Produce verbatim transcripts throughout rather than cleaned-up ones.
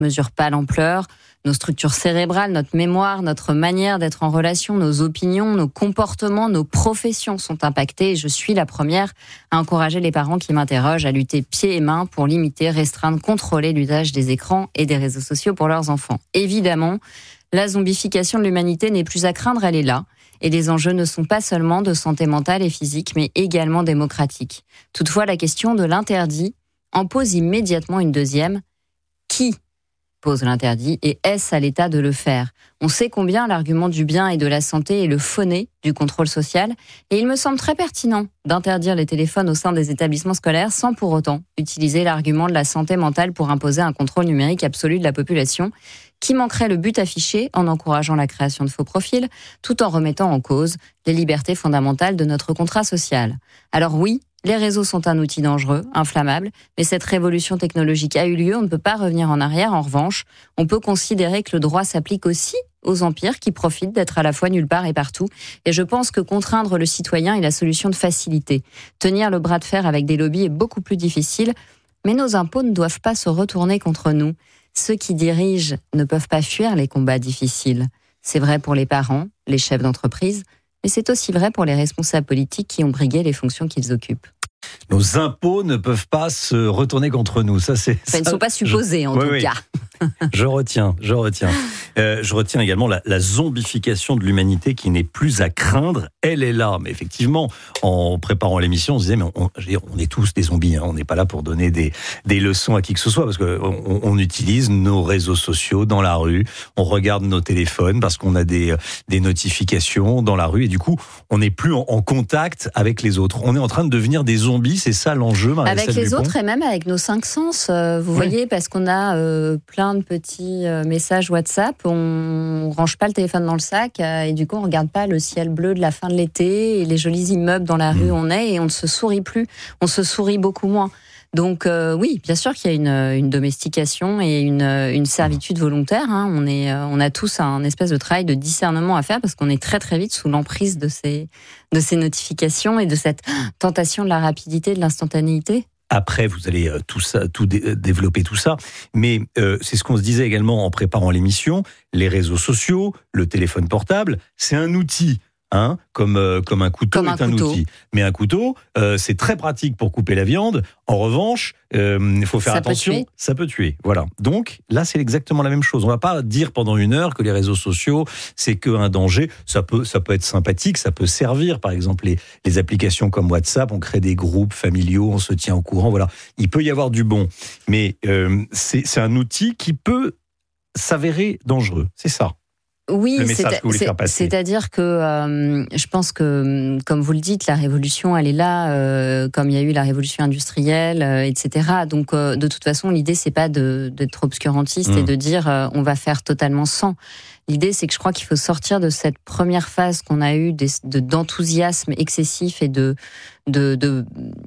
mesure pas l'ampleur. Nos structures cérébrales, notre mémoire, notre manière d'être en relation, nos opinions, nos comportements, nos professions sont impactés. Et je suis la première à encourager les parents qui m'interrogent à lutter pieds et mains pour limiter, restreindre, contrôler l'usage des écrans et des réseaux sociaux pour leurs enfants. Évidemment, la zombification de l'humanité n'est plus à craindre, elle est là. Et les enjeux ne sont pas seulement de santé mentale et physique, mais également démocratiques. Toutefois, la question de l'interdit en pose immédiatement une deuxième. Qui pose l'interdit et est-ce à l'État de le faire ? On sait combien l'argument du bien et de la santé est le faux-nez du contrôle social et il me semble très pertinent d'interdire les téléphones au sein des établissements scolaires sans pour autant utiliser l'argument de la santé mentale pour imposer un contrôle numérique absolu de la population qui manquerait le but affiché en encourageant la création de faux profils tout en remettant en cause les libertés fondamentales de notre contrat social. Alors oui, les réseaux sont un outil dangereux, inflammable, mais cette révolution technologique a eu lieu, on ne peut pas revenir en arrière. En revanche, on peut considérer que le droit s'applique aussi aux empires qui profitent d'être à la fois nulle part et partout. Et je pense que contraindre le citoyen est la solution de facilité. Tenir le bras de fer avec des lobbies est beaucoup plus difficile, mais nos impôts ne doivent pas se retourner contre nous. Ceux qui dirigent ne peuvent pas fuir les combats difficiles. C'est vrai pour les parents, les chefs d'entreprise, mais c'est aussi vrai pour les responsables politiques qui ont brigué les fonctions qu'ils occupent. Nos impôts ne peuvent pas se retourner contre nous. Ça, c'est. Enfin, ils ne sont pas supposés, je... en oui, tout oui. cas. Je retiens, je retiens. Euh, je retiens également la, la zombification de l'humanité qui n'est plus à craindre. Elle est là. Mais effectivement, en préparant l'émission, on se disait, mais on, je veux dire, on est tous des zombies. Hein. On n'est pas là pour donner des, des leçons à qui que ce soit parce qu'on on utilise nos réseaux sociaux dans la rue. On regarde nos téléphones parce qu'on a des, des notifications dans la rue. Et du coup, on n'est plus en, en contact avec les autres. On est en train de devenir des zombies. C'est ça l'enjeu, Marie-Estelle Avec les Dupont. autres et même avec nos cinq sens. Euh, vous oui. voyez, parce qu'on a euh, plein de petits euh, messages WhatsApp. On ne range pas le téléphone dans le sac euh, et du coup, on ne regarde pas le ciel bleu de la fin de l'été et les jolis immeubles dans la mmh. rue où on est et on ne se sourit plus. On se sourit beaucoup moins. Donc euh, oui, bien sûr qu'il y a une, une domestication et une, une servitude volontaire. Hein. On, est, on a tous un espèce de travail de discernement à faire parce qu'on est très très vite sous l'emprise de ces, de ces notifications et de cette tentation de la rapidité, de l'instantanéité. Après, vous allez tout ça, tout dé- développer tout ça, mais euh, c'est ce qu'on se disait également en préparant l'émission. Les réseaux sociaux, le téléphone portable, c'est un outil. Hein, comme, euh, comme un couteau comme est un, un couteau. outil. Mais un couteau, euh, c'est très pratique pour couper la viande. En revanche, il euh, faut faire ça attention. Peut ça peut tuer. Voilà. Donc là, c'est exactement la même chose. On va pas dire pendant une heure que les réseaux sociaux, c'est qu'un danger. Ça peut, ça peut être sympathique, ça peut servir. Par exemple, les, les applications comme WhatsApp, on crée des groupes familiaux, on se tient au courant. Voilà. Il peut y avoir du bon. Mais euh, c'est, c'est un outil qui peut s'avérer dangereux. C'est ça. Oui, le message c'est, que vous voulez c'est, faire passer. c'est-à-dire que euh, je pense que, comme vous le dites, la révolution, elle est là, euh, comme il y a eu la révolution industrielle, euh, et cetera. Donc, euh, de toute façon, l'idée, c'est pas de, d'être obscurantiste mmh. et de dire euh, on va faire totalement sans. L'idée, c'est que je crois qu'il faut sortir de cette première phase qu'on a eue de, de, d'enthousiasme excessif et de, de, de,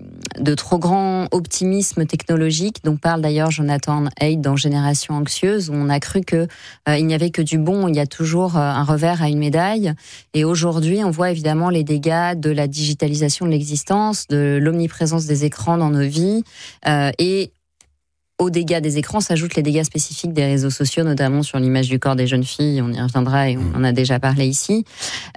de trop grand optimisme technologique, dont parle d'ailleurs Jonathan Haidt dans Génération Anxieuse, où on a cru qu'il euh, n'y avait que du bon, il y a toujours euh, un revers à une médaille. Et aujourd'hui, on voit évidemment les dégâts de la digitalisation de l'existence, de l'omniprésence des écrans dans nos vies, euh, et aux dégâts des écrans s'ajoutent les dégâts spécifiques des réseaux sociaux, notamment sur l'image du corps des jeunes filles. On y reviendra et on en a déjà parlé ici,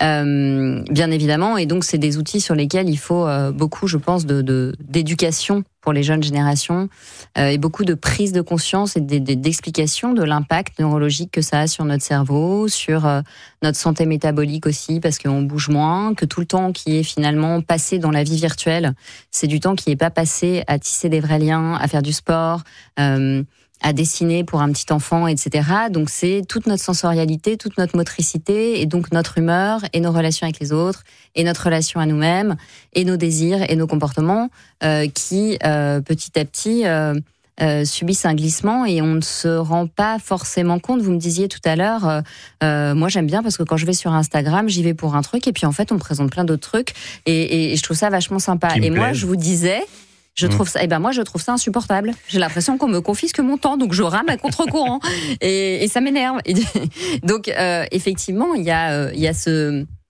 euh, bien évidemment. Et donc, c'est des outils sur lesquels il faut euh, beaucoup, je pense, de, de, d'éducation pour les jeunes générations euh, et beaucoup de prise de conscience et de, de, d'explication de l'impact neurologique que ça a sur notre cerveau, sur euh, notre santé métabolique aussi, parce qu'on bouge moins, que tout le temps qui est finalement passé dans la vie virtuelle, c'est du temps qui n'est pas passé à tisser des vrais liens, à faire du sport, euh, à dessiner pour un petit enfant, et cetera. Donc c'est toute notre sensorialité, toute notre motricité, et donc notre humeur, et nos relations avec les autres, et notre relation à nous-mêmes, et nos désirs, et nos comportements, euh, qui, euh, petit à petit, euh, euh, subissent un glissement, et on ne se rend pas forcément compte. Vous me disiez tout à l'heure, euh, euh, moi j'aime bien parce que quand je vais sur Instagram, j'y vais pour un truc, et puis en fait on me présente plein d'autres trucs, et, et je trouve ça vachement sympa. Et moi, je vous disais... Je trouve ça, eh ben moi, je trouve ça insupportable. J'ai l'impression qu'on me confisque mon temps, donc je rame à contre-courant. et, et ça m'énerve. Et donc, euh, effectivement, il y a, euh, il y a ce,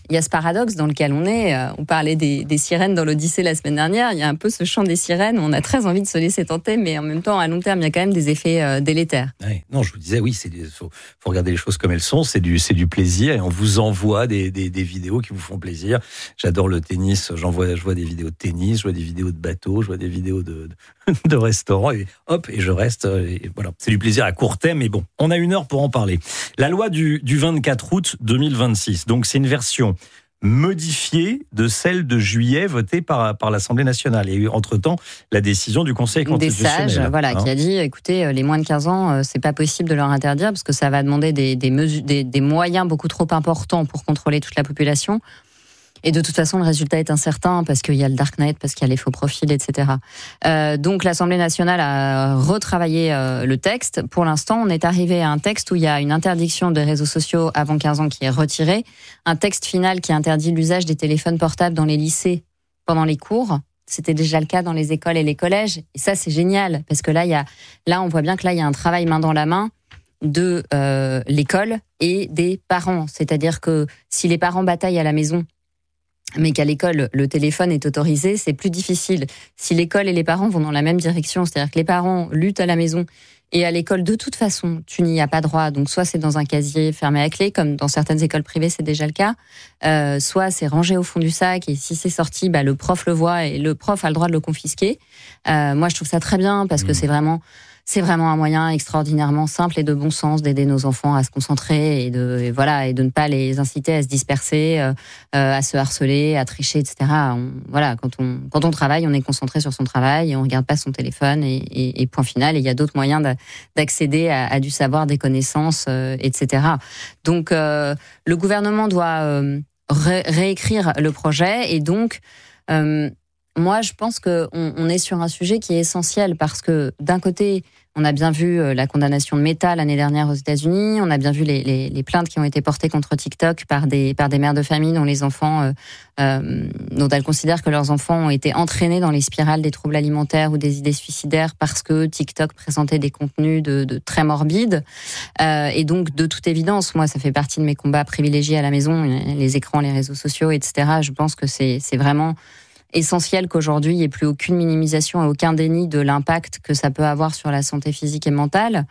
il y a ce paradoxe dans lequel on est. On parlait des, des sirènes dans l'Odyssée la semaine dernière. Il y a un peu ce chant des sirènes. On a très envie de se laisser tenter, mais en même temps, à long terme, il y a quand même des effets euh, délétères. Ouais, non, je vous disais, oui, il faut, faut regarder les choses comme elles sont. C'est du, c'est du plaisir et on vous envoie des, des, des vidéos qui vous font plaisir. J'adore le tennis. J'envoie, je vois des vidéos de tennis, je vois des vidéos de bateaux, je vois des vidéos de, de, de restaurants et hop, et je reste. Et voilà, c'est du plaisir à court terme, mais bon, on a une heure pour en parler. La loi du, du vingt-quatre août deux mille vingt-six. Donc, c'est une version modifiée de celle de juillet votée par, par l'Assemblée nationale. Il y a eu entre-temps la décision du Conseil constitutionnel. Des sages, voilà, hein, qui a dit, écoutez, les moins de quinze ans, c'est pas possible de leur interdire parce que ça va demander des, des, mesures, des, des moyens beaucoup trop importants pour contrôler toute la population. Et de toute façon, le résultat est incertain parce qu'il y a le darknet, parce qu'il y a les faux profils, et cetera. Euh, donc l'Assemblée nationale a retravaillé euh, le texte. Pour l'instant, on est arrivé à un texte où il y a une interdiction des réseaux sociaux avant quinze ans qui est retirée, un texte final qui interdit l'usage des téléphones portables dans les lycées pendant les cours. C'était déjà le cas dans les écoles et les collèges. Et ça, c'est génial parce que là, il y a, là, on voit bien que là, il y a un travail main dans la main de euh, l'école et des parents. C'est-à-dire que si les parents bataillent à la maison, mais qu'à l'école, le téléphone est autorisé, c'est plus difficile. Si l'école et les parents vont dans la même direction, c'est-à-dire que les parents luttent à la maison et à l'école, de toute façon, tu n'y as pas droit. Donc, soit c'est dans un casier fermé à clé, comme dans certaines écoles privées, c'est déjà le cas. Euh, soit c'est rangé au fond du sac et si c'est sorti, bah, le prof le voit et le prof a le droit de le confisquer. Euh, moi, je trouve ça très bien parce que c'est vraiment... C'est vraiment un moyen extraordinairement simple et de bon sens d'aider nos enfants à se concentrer et de et voilà et de ne pas les inciter à se disperser, euh, à se harceler, à tricher, et cetera. On, voilà, quand on quand on travaille, on est concentré sur son travail et on regarde pas son téléphone et, et, et point final. Et il y a d'autres moyens d'accéder à, à du savoir, des connaissances, euh, et cetera. Donc euh, le gouvernement doit euh, ré- réécrire le projet et donc euh, moi, je pense qu'on on est sur un sujet qui est essentiel parce que d'un côté, on a bien vu la condamnation de Meta l'année dernière aux États-Unis, on a bien vu les, les, les plaintes qui ont été portées contre TikTok par des, par des mères de famille dont les enfants, euh, euh, dont elles considèrent que leurs enfants ont été entraînés dans les spirales des troubles alimentaires ou des idées suicidaires parce que TikTok présentait des contenus de, de très morbides. Euh, et donc, de toute évidence, moi, ça fait partie de mes combats privilégiés à la maison, les écrans, les réseaux sociaux, et cetera. Je pense que c'est, c'est vraiment essentiel qu'aujourd'hui, il n'y ait plus aucune minimisation et aucun déni de l'impact que ça peut avoir sur la santé physique et mentale.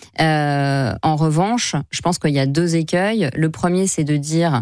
Euh, en revanche, je pense qu'il y a deux écueils. Le premier, c'est de dire,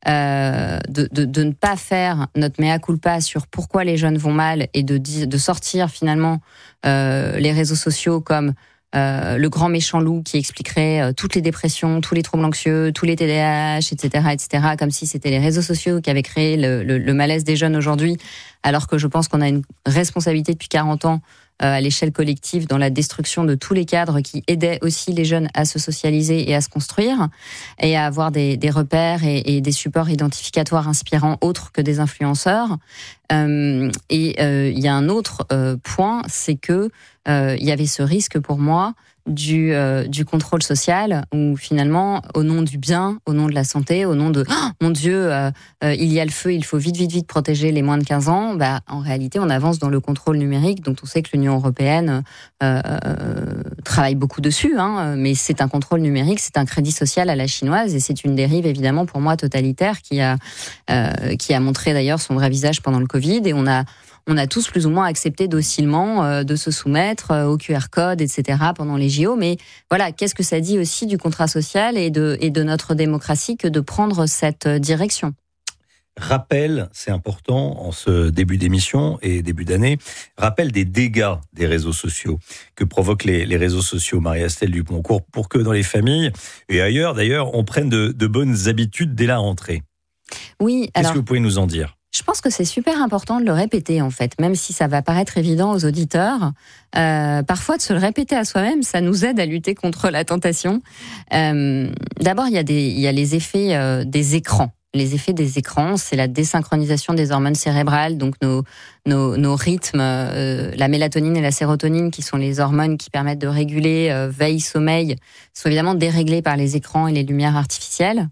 euh, de, de, de ne pas faire notre mea culpa sur pourquoi les jeunes vont mal et de, de sortir finalement euh, les réseaux sociaux comme Euh, le grand méchant loup qui expliquerait euh, toutes les dépressions, tous les troubles anxieux, tous les T D A H, et cetera, et cetera, comme si c'était les réseaux sociaux qui avaient créé le, le, le malaise des jeunes aujourd'hui, alors que je pense qu'on a une responsabilité depuis quarante ans euh, à l'échelle collective dans la destruction de tous les cadres qui aidaient aussi les jeunes à se socialiser et à se construire et à avoir des, des repères et, et des supports identificatoires inspirants autres que des influenceurs. Euh, et euh, il y a un autre euh, point, c'est que euh, il y avait ce risque pour moi du euh, du contrôle social où finalement au nom du bien, au nom de la santé, au nom de oh, mon Dieu euh, euh, il y a le feu, il faut vite vite vite protéger les moins de quinze ans, bah en réalité on avance dans le contrôle numérique dont on sait que l'Union européenne euh, euh, travaille beaucoup dessus, hein, mais c'est un contrôle numérique, c'est un crédit social à la chinoise et c'est une dérive évidemment pour moi totalitaire qui a euh, qui a montré d'ailleurs son vrai visage pendant le Covid et on a On a tous plus ou moins accepté docilement euh, de se soumettre euh, au Q R code, et cetera pendant les J O. Mais voilà, qu'est-ce que ça dit aussi du contrat social et de, et de notre démocratie que de prendre cette direction ? Rappel, c'est important en ce début d'émission et début d'année, rappel des dégâts des réseaux sociaux que provoquent les, les réseaux sociaux, Marie-Astelle Dupont-Court, pour que dans les familles et ailleurs d'ailleurs, on prenne de, de bonnes habitudes dès la rentrée. Oui, Qu'est-ce alors... que vous pouvez nous en dire ? Je pense que c'est super important de le répéter en fait, même si ça va paraître évident aux auditeurs. Euh, parfois, de se le répéter à soi-même, ça nous aide à lutter contre la tentation. Euh, d'abord, il y a des, il y a les effets euh, des écrans. Les effets des écrans, c'est la désynchronisation des hormones cérébrales, donc nos nos, nos rythmes, euh, la mélatonine et la sérotonine, qui sont les hormones qui permettent de réguler euh, veille, sommeil, sont évidemment déréglés par les écrans et les lumières artificielles.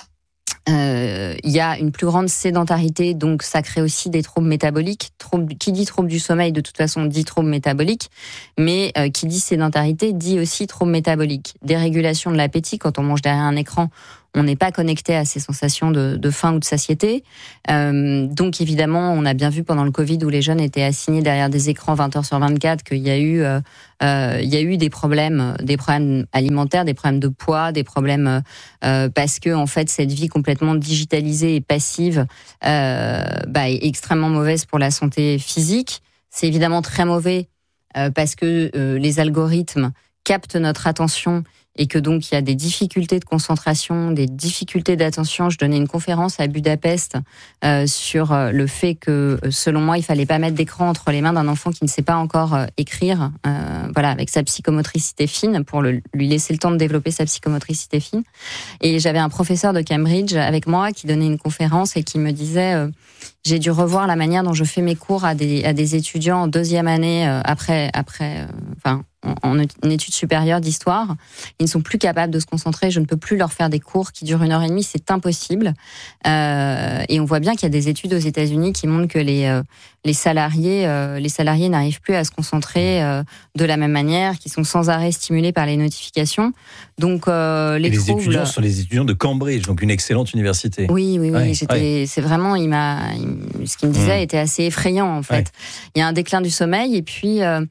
Euh, il y a une plus grande sédentarité, donc ça crée aussi des troubles métaboliques. Trouble, qui dit trouble du sommeil, de toute façon, dit trouble métabolique, mais euh, qui dit sédentarité, dit aussi trouble métabolique. Dérégulation de l'appétit, quand on mange derrière un écran, on n'est pas connecté à ces sensations de, de faim ou de satiété. Euh, donc évidemment, on a bien vu pendant le Covid où les jeunes étaient assignés derrière des écrans vingt heures sur vingt-quatre qu'il y a eu, euh, euh, il y a eu des problèmes, des problèmes alimentaires, des problèmes de poids, des problèmes euh, parce que en fait cette vie complètement digitalisée et passive euh, bah, est extrêmement mauvaise pour la santé physique. C'est évidemment très mauvais euh, parce que euh, les algorithmes captent notre attention et que donc il y a des difficultés de concentration, des difficultés d'attention. Je donnais une conférence à Budapest euh, sur le fait que, selon moi, il fallait pas mettre d'écran entre les mains d'un enfant qui ne sait pas encore euh, écrire, euh, voilà, avec sa psychomotricité fine, pour le, lui laisser le temps de développer sa psychomotricité fine. Et j'avais un professeur de Cambridge avec moi qui donnait une conférence et qui me disait euh, j'ai dû revoir la manière dont je fais mes cours à des à des étudiants en deuxième année euh, après après, euh, enfin. en une étude supérieure d'histoire. Ils ne sont plus capables de se concentrer. Je ne peux plus leur faire des cours qui durent une heure et demie. C'est impossible. Euh, et on voit bien qu'il y a des études aux États-Unis qui montrent que les euh, les salariés euh, les salariés n'arrivent plus à se concentrer euh, de la même manière, qui sont sans arrêt stimulés par les notifications. Donc euh, les, et les troubles... étudiants sont les étudiants de Cambridge, donc une excellente université. Oui, oui, oui. Ouais, j'étais, ouais. C'est vraiment, il m'a, il, ce qu'il me disait mmh. était assez effrayant en fait. Ouais. Il y a un déclin du sommeil et puis. Euh,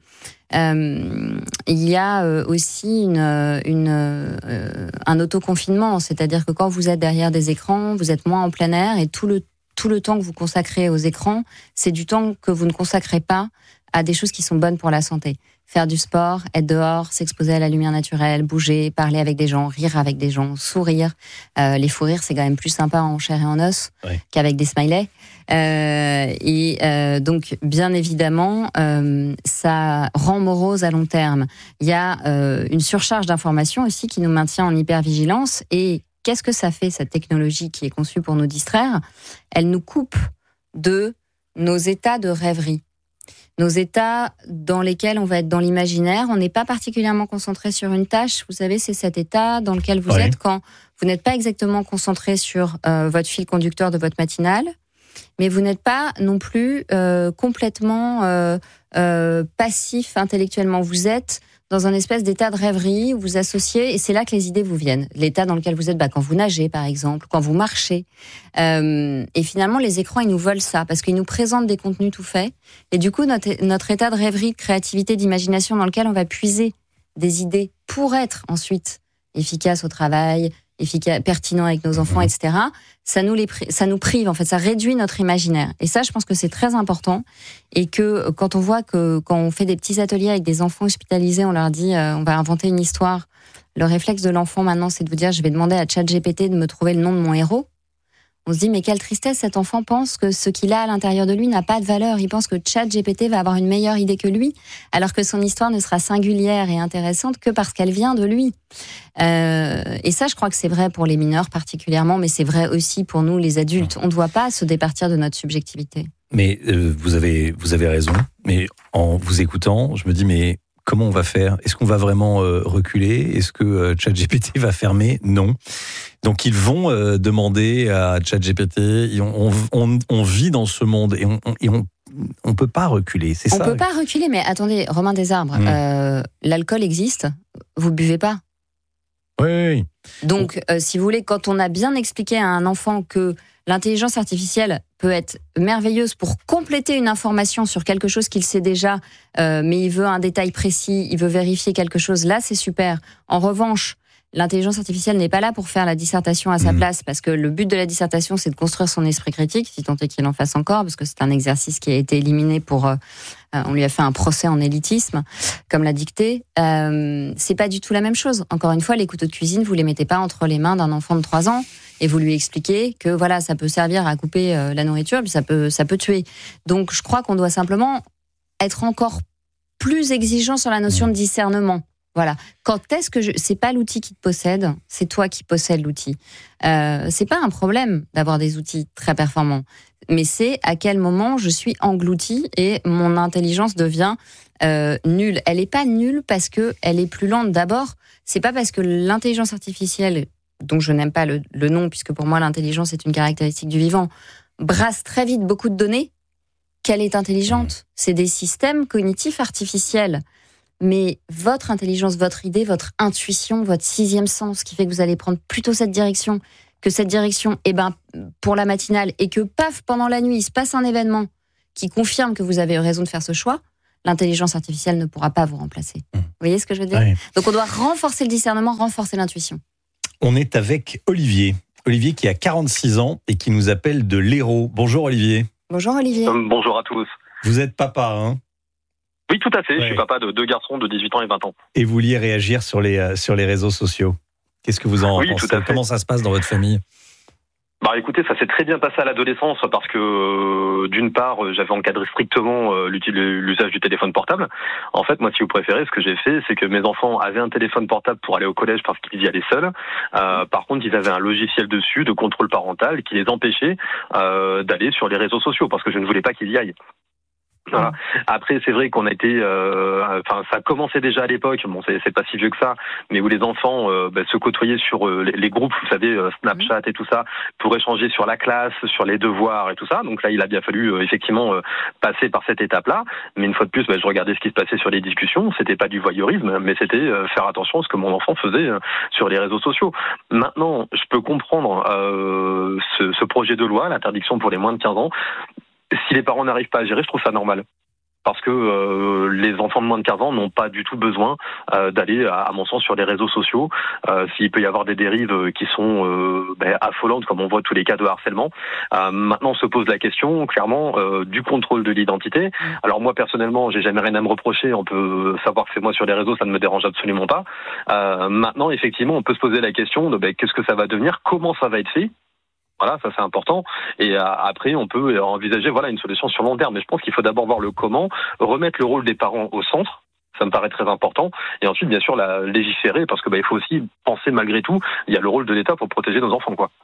Euh, il y a euh, aussi une, une, euh, un autoconfinement, c'est-à-dire que quand vous êtes derrière des écrans, vous êtes moins en plein air et tout le, tout le temps que vous consacrez aux écrans, c'est du temps que vous ne consacrez pas à des choses qui sont bonnes pour la santé. Faire du sport, être dehors, s'exposer à la lumière naturelle, bouger, parler avec des gens, rire avec des gens, sourire. Euh, les fous rires, c'est quand même plus sympa en chair et en os ouais. qu'avec des smileys. Euh, et euh, donc, bien évidemment, euh, ça rend morose à long terme. Il y a euh, une surcharge d'informations aussi qui nous maintient en hypervigilance. Et qu'est-ce que ça fait, cette technologie qui est conçue pour nous distraire ? Elle nous coupe de nos états de rêverie. Nos états dans lesquels on va être dans l'imaginaire, on n'est pas particulièrement concentré sur une tâche. Vous savez, c'est cet état dans lequel vous ouais. êtes quand vous n'êtes pas exactement concentré sur euh, votre fil conducteur de votre matinale, mais vous n'êtes pas non plus euh, complètement euh, euh, passif intellectuellement. Vous êtes dans un espèce d'état de rêverie où vous associez, et c'est là que les idées vous viennent. L'état dans lequel vous êtes, bah, quand vous nagez, par exemple, quand vous marchez. Euh, et finalement, les écrans, ils nous volent ça, parce qu'ils nous présentent des contenus tout faits. Et du coup, notre, notre état de rêverie, de créativité, d'imagination dans lequel on va puiser des idées pour être ensuite efficace au travail, efficace, pertinent avec nos enfants, et cetera. Ça nous les, ça nous prive, en fait, ça réduit notre imaginaire. Et ça, je pense que c'est très important. Et que quand on voit que quand on fait des petits ateliers avec des enfants hospitalisés, on leur dit, euh, on va inventer une histoire. Le réflexe de l'enfant maintenant, c'est de vous dire, je vais demander à ChatGPT de me trouver le nom de mon héros. On se dit, mais quelle tristesse, cet enfant pense que ce qu'il a à l'intérieur de lui n'a pas de valeur. Il pense que ChatGPT va avoir une meilleure idée que lui, alors que son histoire ne sera singulière et intéressante que parce qu'elle vient de lui. Euh, et ça, je crois que c'est vrai pour les mineurs particulièrement, mais c'est vrai aussi pour nous, les adultes. On ne doit pas se départir de notre subjectivité. Mais euh, vous avez, vous avez raison. Mais en vous écoutant, je me dis, mais comment on va faire ? Est-ce qu'on va vraiment euh, reculer ? Est-ce que euh, ChatGPT va fermer ? Non. Donc ils vont euh, demander à ChatGPT. On, on, on vit dans ce monde et on, on, et on, on peut pas reculer. C'est on ça. On peut pas reculer, mais attendez, Romain Desarbres, mmh. euh, l'alcool existe. Vous buvez pas. Oui. oui, oui. Donc, euh, si vous voulez, quand on a bien expliqué à un enfant que l'intelligence artificielle peut être merveilleuse pour compléter une information sur quelque chose qu'il sait déjà, euh, mais il veut un détail précis, il veut vérifier quelque chose, là c'est super. En revanche, l'intelligence artificielle n'est pas là pour faire la dissertation à sa mmh. place, parce que le but de la dissertation, c'est de construire son esprit critique, si tant est qu'il en fasse encore, parce que c'est un exercice qui a été éliminé pour... Euh, on lui a fait un procès en élitisme, comme l'a dicté. Euh, c'est pas du tout la même chose. Encore une fois, les couteaux de cuisine, vous les mettez pas entre les mains d'un enfant de trois ans, et vous lui expliquez que voilà, ça peut servir à couper euh, la nourriture, puis ça peut, ça peut tuer. Donc, je crois qu'on doit simplement être encore plus exigeant sur la notion de discernement. Voilà. Quand est-ce que je... c'est pas l'outil qui te possède, c'est toi qui possèdes l'outil. Euh, c'est pas un problème d'avoir des outils très performants, mais c'est à quel moment je suis engloutie et mon intelligence devient euh, nulle. Elle est pas nulle parce que elle est plus lente. D'abord, c'est pas parce que l'intelligence artificielle, dont je n'aime pas le, le nom, puisque pour moi l'intelligence est une caractéristique du vivant, brasse très vite beaucoup de données, qu'elle est intelligente. C'est des systèmes cognitifs artificiels. mais votre intelligence, votre idée, votre intuition, votre sixième sens, qui fait que vous allez prendre plutôt cette direction, que cette direction, eh ben, pour la matinale, et que paf, pendant la nuit, il se passe un événement qui confirme que vous avez raison de faire ce choix, l'intelligence artificielle ne pourra pas vous remplacer. Mmh. Vous voyez ce que je veux dire ? Oui. Donc on doit renforcer le discernement, renforcer l'intuition. On est avec Olivier. Olivier qui a quarante-six ans et qui nous appelle de l'Hérault. Bonjour Olivier. Bonjour Olivier. Euh, bonjour à tous. Vous êtes papa, hein ? Oui, tout à fait. Ouais. Je suis papa de deux garçons de dix-huit ans et vingt ans. Et vous vouliez réagir sur les, euh, sur les réseaux sociaux. Qu'est-ce que vous en oui, pensez ? Tout à fait. Comment ça se passe dans votre famille ? Bah écoutez, ça s'est très bien passé à l'adolescence parce que euh, d'une part, j'avais encadré strictement euh, l'usage du téléphone portable. En fait, moi, si vous préférez, ce que j'ai fait, c'est que mes enfants avaient un téléphone portable pour aller au collège parce qu'ils y allaient seuls. Euh, par contre, ils avaient un logiciel dessus de contrôle parental qui les empêchait euh, d'aller sur les réseaux sociaux parce que je ne voulais pas qu'ils y aillent. Voilà. Après, c'est vrai qu'on a été, euh, enfin, ça commençait déjà à l'époque. Bon, c'est, c'est pas si vieux que ça, mais où les enfants euh, bah, se côtoyaient sur euh, les, les groupes, vous savez, euh, Snapchat et tout ça, pour échanger sur la classe, sur les devoirs et tout ça. Donc là, il a bien fallu euh, effectivement euh, passer par cette étape-là. Mais une fois de plus, bah, je regardais ce qui se passait sur les discussions. C'était pas du voyeurisme, mais c'était euh, faire attention à ce que mon enfant faisait euh, sur les réseaux sociaux. Maintenant, je peux comprendre euh, ce, ce projet de loi, l'interdiction pour les moins de quinze ans. Si les parents n'arrivent pas à gérer, je trouve ça normal. Parce que euh, les enfants de moins de quinze ans n'ont pas du tout besoin euh, d'aller, à, à mon sens, sur les réseaux sociaux. Euh, s'il peut y avoir des dérives qui sont euh, ben, affolantes, comme on voit tous les cas de harcèlement. Euh, maintenant, on se pose la question, clairement, euh, du contrôle de l'identité. Alors moi, personnellement, j'ai jamais rien à me reprocher. On peut savoir que c'est moi sur les réseaux, ça ne me dérange absolument pas. Euh, maintenant, effectivement, on peut se poser la question de ben, qu'est-ce que ça va devenir, comment ça va être fait. Voilà, ça c'est important. Et euh, après, on peut envisager voilà une solution sur long terme. Mais je pense qu'il faut d'abord voir le comment, remettre le rôle des parents au centre. Ça me paraît très important. Et ensuite, bien sûr, la légiférer, parce que bah, il faut aussi penser malgré tout, il y a le rôle de l'État pour protéger nos enfants, quoi.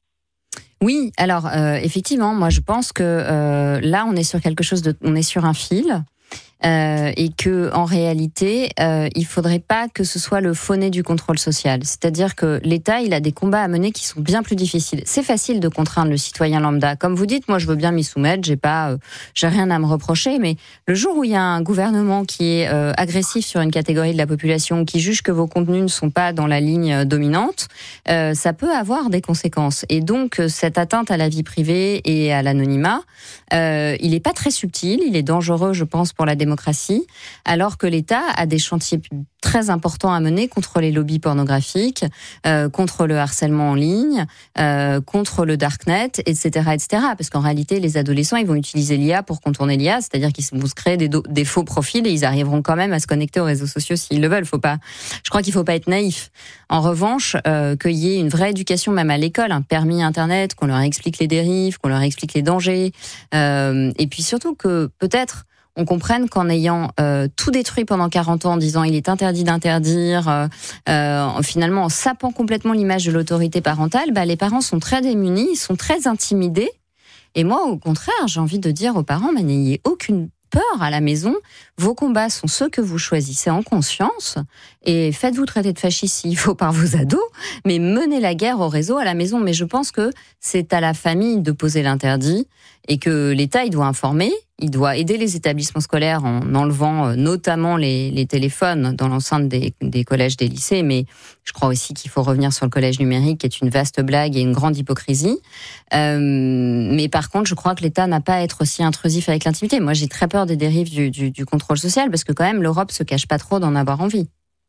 Oui, alors euh, effectivement, moi je pense que euh, là, on est sur quelque chose de, on est sur un fil. Euh, et que en réalité, euh, il faudrait pas que ce soit le faux nez du contrôle social. C'est-à-dire que l'État, il a des combats à mener qui sont bien plus difficiles. C'est facile de contraindre le citoyen lambda. Comme vous dites, moi, je veux bien m'y soumettre. J'ai pas, euh, j'ai rien à me reprocher. Mais le jour où il y a un gouvernement qui est euh, agressif sur une catégorie de la population, qui juge que vos contenus ne sont pas dans la ligne dominante, euh, ça peut avoir des conséquences. Et donc, cette atteinte à la vie privée et à l'anonymat, euh, il est pas très subtil. Il est dangereux, je pense, pour la démocratie. Alors que l'État a des chantiers très importants à mener contre les lobbies pornographiques, euh, contre le harcèlement en ligne, euh, contre le darknet, et cetera, et cetera. Parce qu'en réalité, les adolescents, ils vont utiliser l'I A pour contourner l'I A, c'est-à-dire qu'ils vont se créer des, do- des faux profils et ils arriveront quand même à se connecter aux réseaux sociaux s'ils le veulent. Faut pas. Je crois qu'il faut pas être naïf. En revanche, euh, qu'il y ait une vraie éducation même à l'école, un permis Internet, qu'on leur explique les dérives, qu'on leur explique les dangers, euh, et puis surtout que peut-être on comprenne qu'en ayant euh, tout détruit pendant quarante ans, en disant il est interdit d'interdire, euh, euh, finalement en sapant complètement l'image de l'autorité parentale, bah, les parents sont très démunis, ils sont très intimidés. Et moi, au contraire, j'ai envie de dire aux parents, mais n'ayez aucune peur à la maison. Vos combats sont ceux que vous choisissez en conscience. Et faites-vous traiter de fasciste s'il faut par vos ados, mais menez la guerre au réseau à la maison. Mais je pense que c'est à la famille de poser l'interdit et que l'État, il doit informer. Il doit aider les établissements scolaires en enlevant euh, notamment les, les téléphones dans l'enceinte des, des collèges, des lycées. Mais je crois aussi qu'il faut revenir sur le collège numérique, qui est une vaste blague et une grande hypocrisie. Euh, mais par contre, je crois que l'État n'a pas à être aussi intrusif avec l'intimité. Moi, j'ai très peur des dérives du, du, du contrôle social, parce que quand même, l'Europe se cache pas trop d'en avoir envie.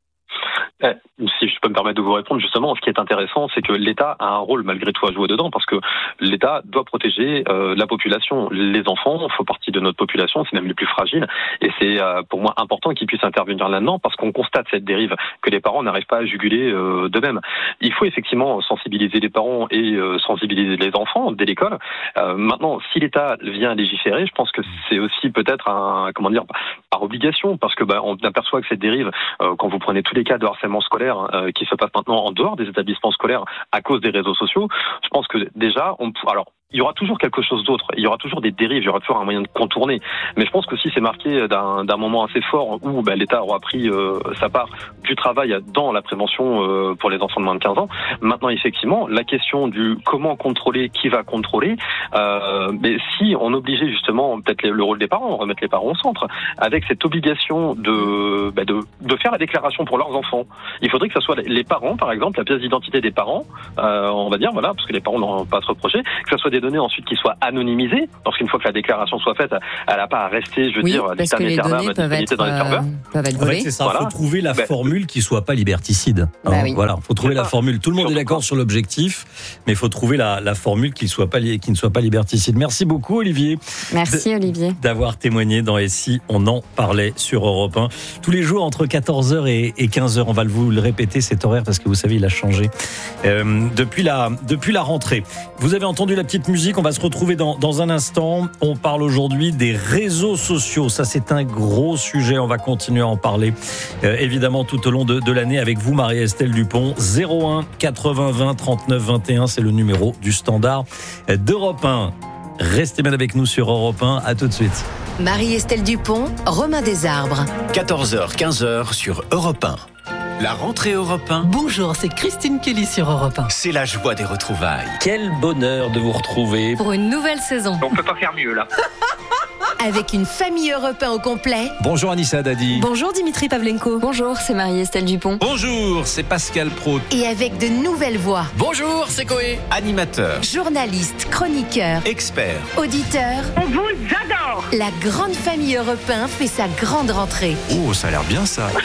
Si je peux me permettre de vous répondre, justement, ce qui est intéressant, c'est que l'État a un rôle malgré tout à jouer dedans, parce que l'État doit protéger euh, la population. Les enfants font partie de notre population, c'est même les plus fragiles, et c'est euh, pour moi important qu'ils puissent intervenir là-dedans, parce qu'on constate cette dérive, que les parents n'arrivent pas à juguler euh, d'eux-mêmes. Il faut effectivement sensibiliser les parents et euh, sensibiliser les enfants dès l'école. Euh, maintenant, si l'État vient légiférer, je pense que c'est aussi peut-être un, comment dire, par obligation, parce que bah, on aperçoit que cette dérive, euh, quand vous prenez tous les cas de harcèlement scolaire euh, qui se passe maintenant en dehors des établissements scolaires à cause des réseaux sociaux, je pense que déjà, on, alors il y aura toujours quelque chose d'autre. Il y aura toujours des dérives, il y aura toujours un moyen de contourner. Mais je pense que si c'est marqué d'un, d'un moment assez fort où bah, l'État aura pris euh, sa part du travail dans la prévention euh, pour les enfants de moins de quinze ans. Maintenant, effectivement, la question du comment contrôler, qui va contrôler, euh, mais si on obligeait justement peut-être le rôle des parents, remettre les parents au centre, avec cette obligation de, bah, de, de faire la déclaration pour leurs enfants. Il faudrait que ce soit les parents, par exemple, la pièce d'identité des parents, euh, on va dire, voilà, parce que les parents n'ont pas à se reprocher, que ce soit des données ensuite qui soient anonymisées, parce qu'une fois que la déclaration soit faite, elle n'a pas à rester, je veux oui, dire, parce que les données peuvent être, dans les serveurs. euh, peuvent être volées. En fait, c'est ça, il Voilà. faut trouver la Ben, formule qui soit pas liberticide. Bah Hein, oui. Voilà, faut trouver C'est la ça. formule. Tout le monde est Surtout d'accord quand- sur l'objectif, mais il faut trouver la, la formule qui, soit pas, li- qui ne soit pas liberticide. Merci beaucoup, Olivier, Merci Olivier. d'avoir témoigné dans Et si on en parlait sur Europe un. Tous les jours, entre quatorze heures et quinze heures, on va vous le répéter, cet horaire, parce que vous savez, il a changé euh, depuis, la, depuis la rentrée. Vous avez entendu la petite musique, on va se retrouver dans, dans un instant. On parle aujourd'hui des réseaux sociaux. Ça, c'est un gros sujet, on va continuer à en parler, euh, évidemment, tout au long de, de l'année avec vous, Marie-Estelle Dupont. zéro un quatre-vingts vingt trente-neuf vingt et un, c'est le numéro du standard d'Europe un. Restez bien avec nous sur Europe un, à tout de suite. Marie-Estelle Dupont, Romain Desarbres. quatorze heures quinze heures sur Europe un. La rentrée Europe un, Bonjour, c'est Christine Kelly sur Europe un. c'est la joie des retrouvailles. Quel bonheur de vous retrouver. Pour une nouvelle saison. On peut pas faire mieux, là. Avec une famille Europe un au complet. Bonjour Anissa Dadi. Bonjour Dimitri Pavlenko. Bonjour, c'est Marie-Estelle Dupont. Bonjour, c'est Pascal Pro. Et avec de nouvelles voix. Bonjour, c'est Coé. Animateurs, Journalistes, chroniqueurs, experts, auditeurs. On vous adore. La grande famille Europe un fait sa grande rentrée. Oh, ça a l'air bien ça.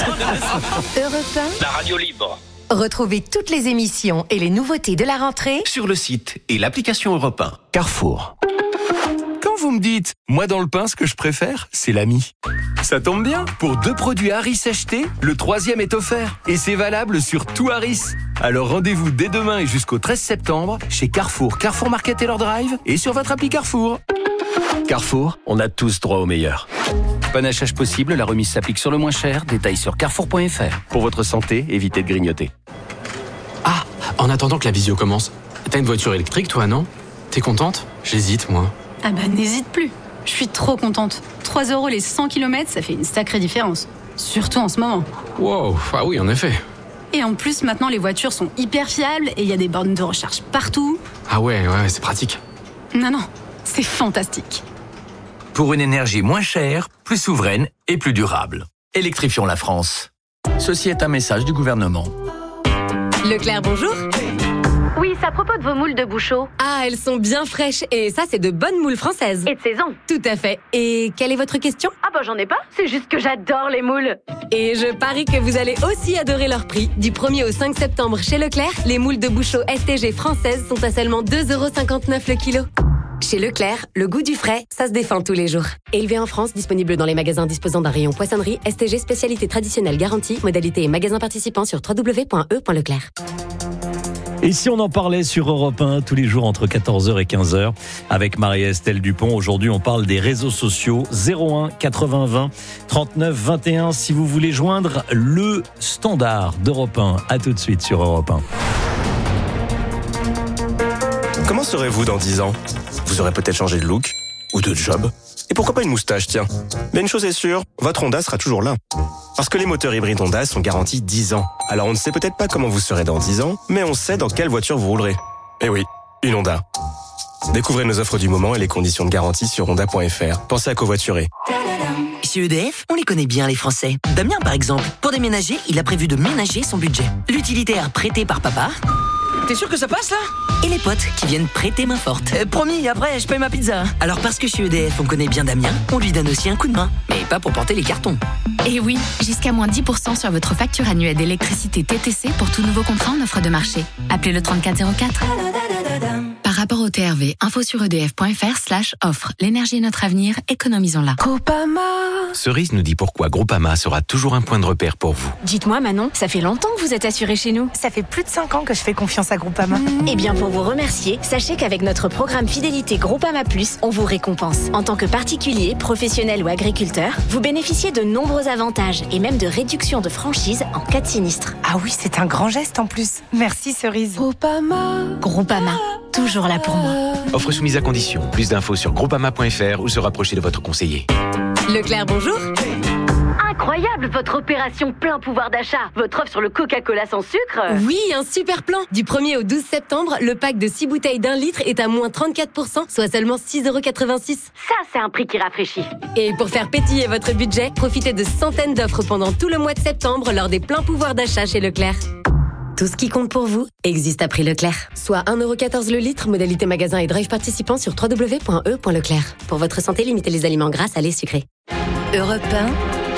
Europe un, La radio libre. retrouvez toutes les émissions et les nouveautés de la rentrée. sur le site et l'application Europe un. Carrefour. Quand vous me dites, moi dans le pain, ce que je préfère, c'est l'ami. Ça tombe bien, pour deux produits Harris achetés, le troisième est offert. Et c'est valable sur tout Harris. Alors rendez-vous dès demain et jusqu'au treize septembre chez Carrefour, Carrefour Market Taylor Drive et sur votre appli Carrefour. Carrefour, on a tous droit au meilleur. Panachage possible, la remise s'applique sur le moins cher. Détails sur carrefour point f r. Pour votre santé, évitez de grignoter. Ah, en attendant que la visio commence, t'as une voiture électrique toi, non? T'es contente? J'hésite, moi. Ah bah n'hésite plus. Je suis trop contente. trois euros les cent kilomètres, ça fait une sacrée différence. Surtout en ce moment. Wow, ah oui, en effet. Et en plus, maintenant, les voitures sont hyper fiables et il y a des bornes de recharge partout. Ah ouais, ouais, c'est pratique. Non, non, c'est fantastique. Pour une énergie moins chère, plus souveraine et plus durable. Électrifions la France. Ceci est un message du gouvernement. Leclerc, bonjour. Oui, c'est à propos de vos moules de Bouchot. Ah, elles sont bien fraîches et ça, c'est de bonnes moules françaises. Et de saison. Tout à fait. Et quelle est votre question? Ah bah j'en ai pas, c'est juste que j'adore les moules. Et je parie que vous allez aussi adorer leur prix. Du premier au cinq septembre chez Leclerc, les moules de Bouchot S T G françaises sont à seulement deux euros cinquante-neuf le kilo. Chez Leclerc, le goût du frais, ça se défend tous les jours. Élevé en France, disponible dans les magasins disposant d'un rayon poissonnerie, S T G spécialité traditionnelle garantie, modalité et magasins participants sur w w w point e point leclerc. Et si on en parlait sur Europe un tous les jours entre quatorze heures et quinze heures avec Marie-Estelle Dupont. Aujourd'hui, on parle des réseaux sociaux. zéro un quatre-vingts vingt trente-neuf vingt et un si vous voulez joindre le standard d'Europe un. À tout de suite sur Europe un. Comment serez-vous dans dix ans? Vous aurez peut-être changé de look ou de job. Et pourquoi pas une moustache, tiens. Mais une chose est sûre, votre Honda sera toujours là. Parce que les moteurs hybrides Honda sont garantis dix ans. Alors on ne sait peut-être pas comment vous serez dans dix ans, mais on sait dans quelle voiture vous roulerez. Eh oui, une Honda. Découvrez nos offres du moment et les conditions de garantie sur honda point f r. Pensez à covoiturer. Chez E D F, on les connaît bien les Français. Damien par exemple, pour déménager, il a prévu de ménager son budget. L'utilitaire prêté par papa. T'es sûr que ça passe là? Et les potes qui viennent prêter main forte. Euh, promis, après je paye ma pizza. Alors parce que chez E D F on connaît bien Damien, on lui donne aussi un coup de main. Mais pas pour porter les cartons. Et oui, jusqu'à moins dix pour cent sur votre facture annuelle d'électricité T T C pour tout nouveau contrat en offre de marché. Appelez le trente-quatre zéro quatre. Par rapport au T R V, info sur edf point f r slash offre. L'énergie est notre avenir, économisons-la. Groupama. Cerise nous dit pourquoi Groupama sera toujours un point de repère pour vous. Dites-moi Manon, ça fait longtemps que vous êtes assurée chez nous. Ça fait plus de cinq ans que je fais confiance à Groupama. Mmh. Eh bien pour vous remercier, sachez qu'avec notre programme Fidélité Groupama Plus, on vous récompense. En tant que particulier, professionnel ou agriculteur, vous bénéficiez de nombreux avantages et même de réductions de franchise en cas de sinistre. Ah oui, c'est un grand geste en plus. Merci Cerise. Groupama. Groupama, toujours là pour moi. Offre soumise à condition. Plus d'infos sur groupama point f r ou se rapprocher de votre conseiller. Leclerc, bonjour. Incroyable, votre opération plein pouvoir d'achat. Votre offre sur le Coca-Cola sans sucre. Oui, un super plan. Du premier au douze septembre, le pack de six bouteilles d'un litre est à moins trente-quatre pour cent, soit seulement six euros quatre-vingt-six. Ça, c'est un prix qui rafraîchit. Et pour faire pétiller votre budget, profitez de centaines d'offres pendant tout le mois de septembre lors des pleins pouvoirs d'achat chez Leclerc. Tout ce qui compte pour vous existe à prix Leclerc. Soit un euro quatorze le litre, modalité magasin et drive participant sur w w w point e point leclerc. Pour votre santé, limitez les aliments gras, salés, sucrés. Europe un.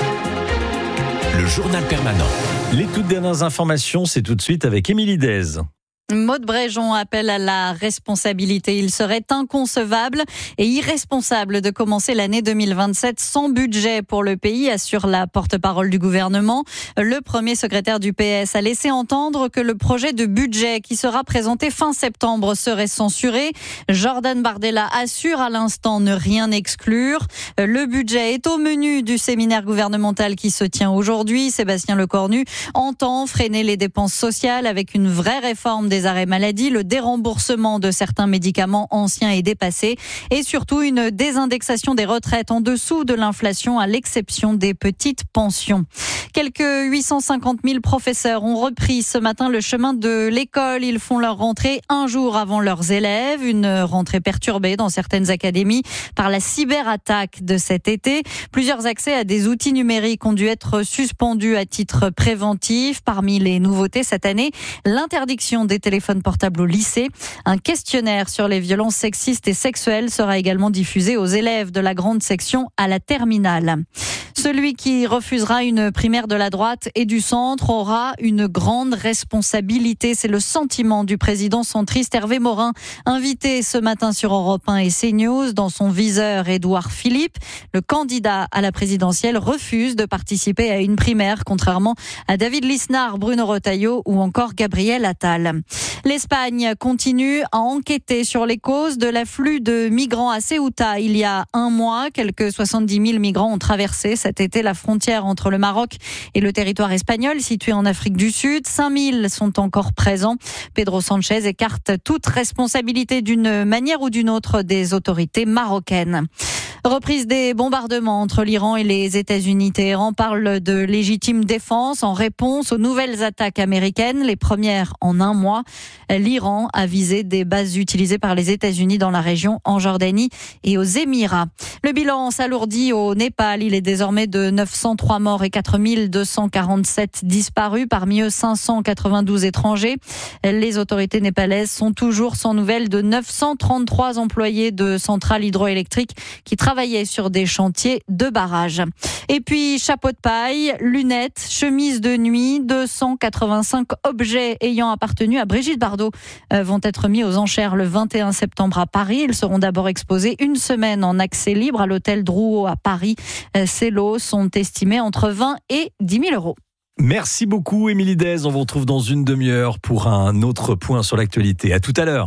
Le journal permanent. Les toutes dernières informations, c'est tout de suite avec Émilie Dez. Maude Bréjon appelle à la responsabilité. Il serait inconcevable et irresponsable de commencer l'année deux mille vingt-sept sans budget pour le pays, assure la porte-parole du gouvernement. Le premier secrétaire du P S a laissé entendre que le projet de budget qui sera présenté fin septembre serait censuré. Jordan Bardella assure à l'instant ne rien exclure. Le budget est au menu du séminaire gouvernemental qui se tient aujourd'hui. Sébastien Lecornu entend freiner les dépenses sociales avec une vraie réforme des arrêts maladie, le déremboursement de certains médicaments anciens et dépassés et surtout une désindexation des retraites en dessous de l'inflation à l'exception des petites pensions. Quelques huit cent cinquante mille professeurs ont repris ce matin le chemin de l'école. Ils font leur rentrée un jour avant leurs élèves. Une rentrée perturbée dans certaines académies par la cyberattaque de cet été. Plusieurs accès à des outils numériques ont dû être suspendus à titre préventif. Parmi les nouveautés cette année, l'interdiction des téléphones portables au lycée. Un questionnaire sur les violences sexistes et sexuelles sera également diffusé aux élèves de la grande section à la terminale. Celui qui refusera une primaire de la droite et du centre aura une grande responsabilité. C'est le sentiment du président centriste Hervé Morin, invité ce matin sur Europe un et CNews. Dans son viseur, Édouard Philippe, le candidat à la présidentielle, refuse de participer à une primaire, contrairement à David Lisnard, Bruno Retailleau ou encore Gabriel Attal. L'Espagne continue à enquêter sur les causes de l'afflux de migrants à Ceuta. Il y a un mois, quelques soixante-dix mille migrants ont traversé cet été la frontière entre le Maroc et le territoire espagnol situé en Afrique du Sud. cinq mille sont encore présents. Pedro Sanchez écarte toute responsabilité d'une manière ou d'une autre des autorités marocaines. Reprise des bombardements entre l'Iran et les États-Unis. Téhéran parle de légitime défense en réponse aux nouvelles attaques américaines, les premières en un mois. L'Iran a visé des bases utilisées par les États-Unis dans la région, en Jordanie et aux Émirats. Le bilan s'alourdit au Népal. Il est désormais de neuf cent trois morts et quatre mille deux cent quarante-sept disparus, parmi eux cinq cent quatre-vingt-douze étrangers. Les autorités népalaises sont toujours sans nouvelles de neuf cent trente-trois employés de centrales hydroélectriques qui travaillent sur des chantiers de barrages. Et puis, chapeau de paille, lunettes, chemise de nuit, deux cent quatre-vingt-cinq objets ayant appartenu à Brigitte Bardot vont être mis aux enchères le vingt et un septembre à Paris. Ils seront d'abord exposés une semaine en accès libre à l'hôtel Drouot à Paris. Ces lots sont estimés entre vingt et dix mille euros. Merci beaucoup, Émilie Dez. On vous retrouve dans une demi-heure pour un autre point sur l'actualité. À tout à l'heure.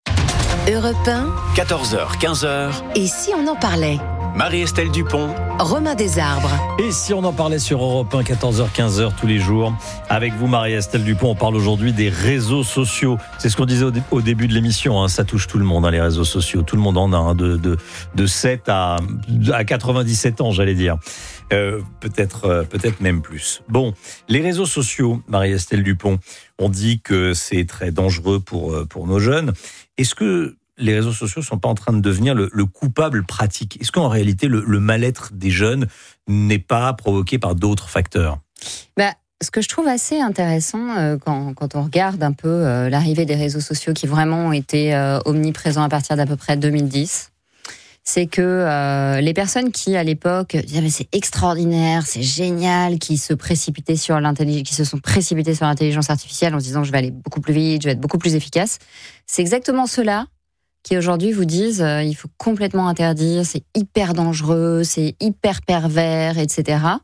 Europe un. quatorze heures, quinze heures. Et si on en parlait? Marie-Estelle Dupont. Romain Desarbres. Et si on en parlait sur Europe un, quatorze heures, quinze heures tous les jours. Avec vous, Marie-Estelle Dupont, on parle aujourd'hui des réseaux sociaux. C'est ce qu'on disait au, dé- au début de l'émission, hein. Ça touche tout le monde, hein, les réseaux sociaux. Tout le monde en a, hein, de, de, de sept à, à quatre-vingt-dix-sept ans, j'allais dire. Euh, peut-être, euh, peut-être même plus. Bon, les réseaux sociaux, Marie-Estelle Dupont, on dit que c'est très dangereux pour, pour nos jeunes. Est-ce que les réseaux sociaux ne sont pas en train de devenir le, le coupable pratique? Est-ce qu'en réalité, le, le mal-être des jeunes n'est pas provoqué par d'autres facteurs? Bah, ce que je trouve assez intéressant euh, quand, quand on regarde un peu euh, l'arrivée des réseaux sociaux qui vraiment ont été euh, omniprésents à partir d'à peu près deux mille dix, c'est que euh, les personnes qui, à l'époque, disaient mais c'est extraordinaire, c'est génial, qui se précipitaient sur l'intelligence, qui se sont précipités sur l'intelligence artificielle en se disant je vais aller beaucoup plus vite, je vais être beaucoup plus efficace, c'est exactement ceux-là qui aujourd'hui vous disent euh, il faut complètement interdire, c'est hyper dangereux, c'est hyper pervers, et cetera.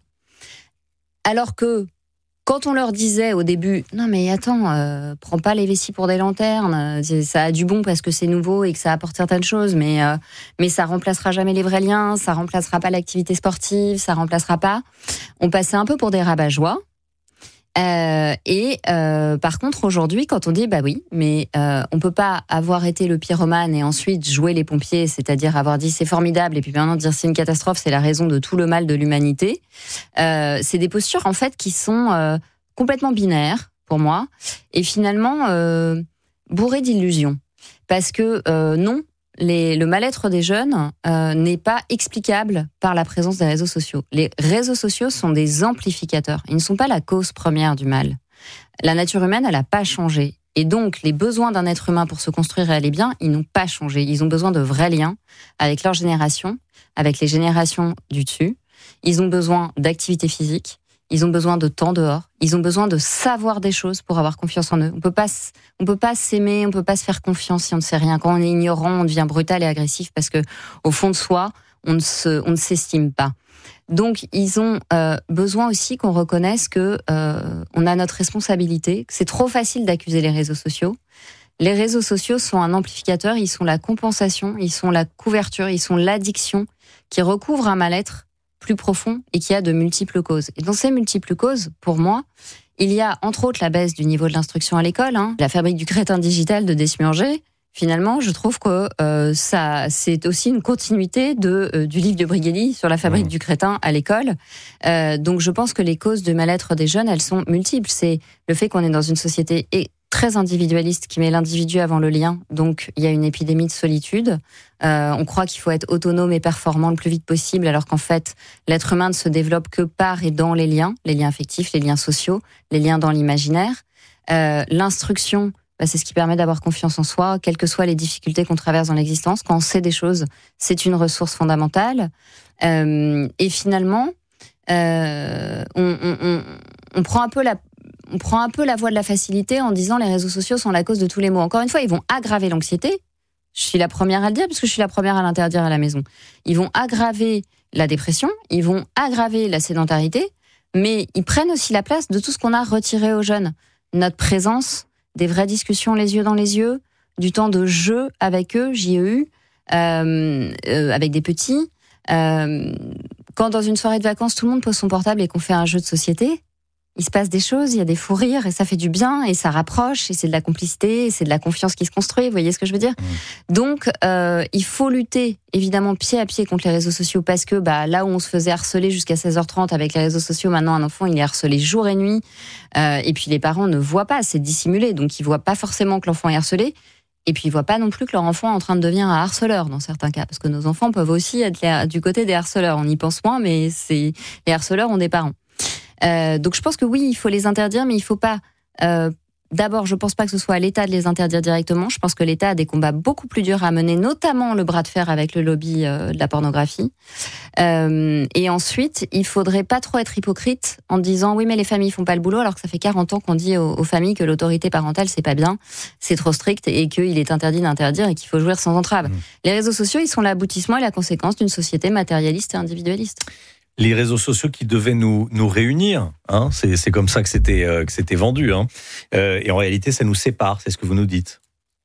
Alors que quand on leur disait au début non mais attends, euh, prends pas les vessies pour des lanternes, ça a du bon parce que c'est nouveau et que ça apporte certaines choses, mais euh, mais ça remplacera jamais les vrais liens, ça remplacera pas l'activité sportive, ça remplacera pas. On passait un peu pour des rabat-joie. Euh, et euh, par contre, aujourd'hui, quand on dit bah oui, mais euh, on peut pas avoir été le pyromane et ensuite jouer les pompiers, c'est-à-dire avoir dit c'est formidable et puis maintenant dire c'est une catastrophe, c'est la raison de tout le mal de l'humanité. Euh, c'est des postures en fait qui sont euh, complètement binaires pour moi et finalement euh, bourrées d'illusions, parce que euh, non. Les, le mal-être des jeunes euh, n'est pas explicable par la présence des réseaux sociaux. Les réseaux sociaux sont des amplificateurs. Ils ne sont pas la cause première du mal. La nature humaine, elle n'a pas changé. Et donc, les besoins d'un être humain pour se construire et aller bien, ils n'ont pas changé. Ils ont besoin de vrais liens avec leur génération, avec les générations du dessus. Ils ont besoin d'activité physique. Ils ont besoin de temps dehors. Ils ont besoin de savoir des choses pour avoir confiance en eux. On peut pas, on peut pas s'aimer, on peut pas se faire confiance si on ne sait rien. Quand on est ignorant, on devient brutal et agressif parce que, au fond de soi, on ne se, on ne s'estime pas. Donc, ils ont euh, besoin aussi qu'on reconnaisse que euh, on a notre responsabilité. C'est trop facile d'accuser les réseaux sociaux. Les réseaux sociaux sont un amplificateur. Ils sont la compensation, ils sont la couverture, ils sont l'addiction qui recouvre un mal-être plus profond et qui a de multiples causes. Et dans ces multiples causes, pour moi, il y a entre autres la baisse du niveau de l'instruction à l'école, hein, la fabrique du crétin digital de Desmiurger. Finalement, je trouve que euh, ça, c'est aussi une continuité de euh, du livre de Brigelli sur la fabrique mmh. du crétin à l'école. Euh, donc, je pense que les causes de mal-être des jeunes, elles sont multiples. C'est le fait qu'on est dans une société et très individualiste qui met l'individu avant le lien. Donc, il y a une épidémie de solitude. Euh, on croit qu'il faut être autonome et performant le plus vite possible, alors qu'en fait, l'être humain ne se développe que par et dans les liens, les liens affectifs, les liens sociaux, les liens dans l'imaginaire. Euh, l'instruction, bah, c'est ce qui permet d'avoir confiance en soi, quelles que soient les difficultés qu'on traverse dans l'existence. Quand on sait des choses, c'est une ressource fondamentale. Euh, et finalement, euh, on, on, on, on prend un peu la On prend un peu la voie de la facilité en disant les réseaux sociaux sont la cause de tous les maux. Encore une fois, ils vont aggraver l'anxiété. Je suis la première à le dire parce que je suis la première à l'interdire à la maison. Ils vont aggraver la dépression, ils vont aggraver la sédentarité, mais ils prennent aussi la place de tout ce qu'on a retiré aux jeunes. Notre présence, des vraies discussions les yeux dans les yeux, du temps de jeu avec eux, J E U, euh, euh, avec des petits. Euh, quand dans une soirée de vacances, tout le monde pose son portable et qu'on fait un jeu de société, il se passe des choses, il y a des fous rires et ça fait du bien et ça rapproche et c'est de la complicité et c'est de la confiance qui se construit, vous voyez ce que je veux dire ? Mmh. Donc, euh, il faut lutter évidemment pied à pied contre les réseaux sociaux parce que bah, là où on se faisait harceler jusqu'à seize heures trente avec les réseaux sociaux, maintenant un enfant il est harcelé jour et nuit euh, et puis les parents ne voient pas, c'est dissimulé, donc ils voient pas forcément que l'enfant est harcelé. Et puis ils voient pas non plus que leur enfant est en train de devenir un harceleur dans certains cas, parce que nos enfants peuvent aussi être les, du côté des harceleurs. On y pense moins, mais c'est, les harceleurs ont des parents. Euh, donc je pense que oui, il faut les interdire, mais il faut pas. Euh, d'abord, je pense pas que ce soit à l'État de les interdire directement. Je pense que l'État a des combats beaucoup plus durs à mener, notamment le bras de fer avec le lobby euh, de la pornographie. Euh, et ensuite, il faudrait pas trop être hypocrite en disant oui, mais les familles font pas le boulot, alors que ça fait quarante ans qu'on dit aux, aux familles que l'autorité parentale c'est pas bien, c'est trop strict et qu'il est interdit d'interdire et qu'il faut jouir sans entrave. Mmh. Les réseaux sociaux, ils sont l'aboutissement et la conséquence d'une société matérialiste et individualiste. Les réseaux sociaux qui devaient nous nous réunir, hein, c'est c'est comme ça que c'était euh, que c'était vendu, hein. Euh, et en réalité, ça nous sépare, c'est ce que vous nous dites.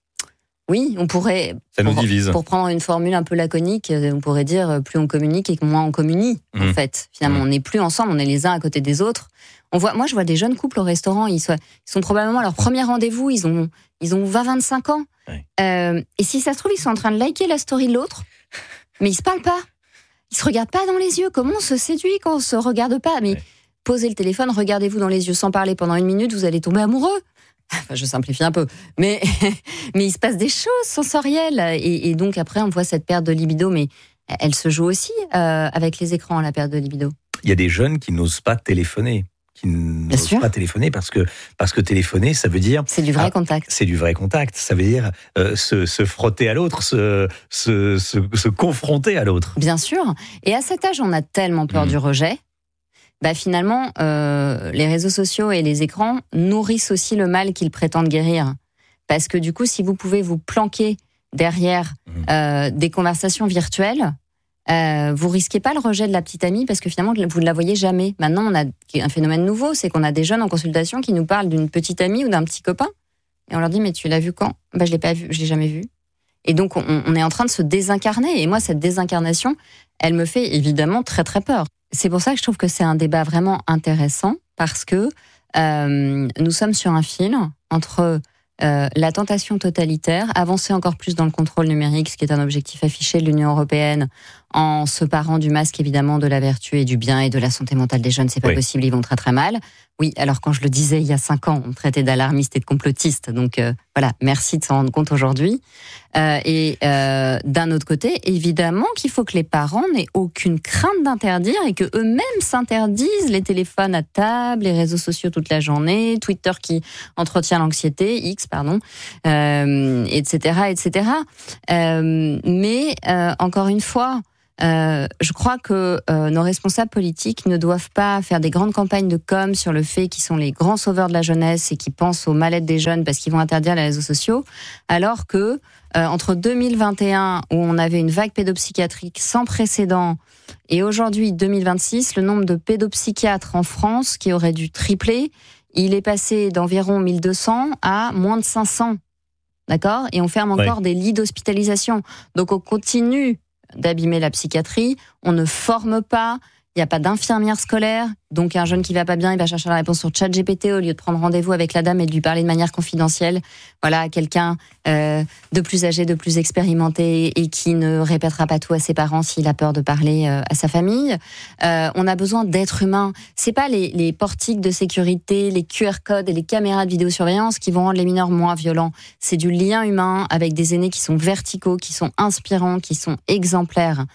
Oui, on pourrait. Ça nous pour, divise. Pour prendre une formule un peu laconique, on pourrait dire plus on communique et moins on communie. Mmh. En fait, finalement, mmh. on n'est plus ensemble, on est les uns à côté des autres. On voit, moi, je vois des jeunes couples au restaurant, ils sont, ils sont probablement à leur premier rendez-vous, ils ont ils ont vingt à vingt-cinq ans. Oui. Euh, et si ça se trouve, ils sont en train de liker la story de l'autre, mais ils se parlent pas. Ils se regardent pas dans les yeux. Comment on se séduit quand on se regarde pas ? Mais ouais. Posez le téléphone, regardez-vous dans les yeux sans parler pendant une minute, vous allez tomber amoureux. Enfin, je simplifie un peu, mais mais il se passe des choses sensorielles et, et donc après on voit cette perte de libido, mais elle se joue aussi euh, avec les écrans, la perte de libido. Il y a des jeunes qui n'osent pas téléphoner. qui n'osent pas téléphoner parce que parce que téléphoner ça veut dire c'est du vrai ah, contact c'est du vrai contact ça veut dire euh, se, se frotter à l'autre se, se se se confronter à l'autre, bien sûr. Et à cet âge on a tellement peur mmh. du rejet, bah finalement euh, les réseaux sociaux et les écrans nourrissent aussi le mal qu'ils prétendent guérir, parce que du coup si vous pouvez vous planquer derrière mmh. euh, des conversations virtuelles, Euh, vous risquez pas le rejet de la petite amie parce que finalement vous ne la voyez jamais. Maintenant on a un phénomène nouveau, c'est qu'on a des jeunes en consultation qui nous parlent d'une petite amie ou d'un petit copain et on leur dit mais tu l'as vu quand ? Bah je l'ai pas vu, je l'ai jamais vu. Et donc on, on est en train de se désincarner et moi cette désincarnation, elle me fait évidemment très très peur. C'est pour ça que je trouve que c'est un débat vraiment intéressant parce que euh, nous sommes sur un fil entre euh, la tentation totalitaire, avancer encore plus dans le contrôle numérique, ce qui est un objectif affiché de l'Union européenne, en se parant du masque évidemment de la vertu et du bien et de la santé mentale des jeunes, c'est pas oui. possible, ils vont très très mal. Oui, alors quand je le disais il y a cinq ans, on me traitait d'alarmiste et de complotiste, donc euh, voilà, merci de s'en rendre compte aujourd'hui. Euh, et euh, d'un autre côté, évidemment qu'il faut que les parents n'aient aucune crainte d'interdire et que eux-mêmes s'interdisent les téléphones à table, les réseaux sociaux toute la journée, Twitter qui entretient l'anxiété, X pardon, euh, et cetera, et cetera. Euh, mais euh, encore une fois. Euh, je crois que euh, nos responsables politiques ne doivent pas faire des grandes campagnes de com sur le fait qu'ils sont les grands sauveurs de la jeunesse et qu'ils pensent au mal-être des jeunes parce qu'ils vont interdire les réseaux sociaux, alors que euh, entre deux mille vingt et un, où on avait une vague pédopsychiatrique sans précédent, et aujourd'hui deux mille vingt-six, le nombre de pédopsychiatres en France qui aurait dû tripler, il est passé d'environ mille deux cents à moins de cinq cents, d'accord ? Et on ferme encore ouais. des lits d'hospitalisation. Donc on continue d'abîmer la psychiatrie, on ne forme pas, il n'y a pas d'infirmière scolaire, donc un jeune qui va pas bien, il va chercher la réponse sur ChatGPT au lieu de prendre rendez-vous avec la dame et de lui parler de manière confidentielle. Voilà, quelqu'un euh, de plus âgé, de plus expérimenté et qui ne répétera pas tout à ses parents s'il a peur de parler euh, à sa famille. Euh, on a besoin d'êtres humains. C'est pas les, les portiques de sécurité, les Q R codes et les caméras de vidéosurveillance qui vont rendre les mineurs moins violents. C'est du lien humain avec des aînés qui sont verticaux, qui sont inspirants, qui sont exemplaires.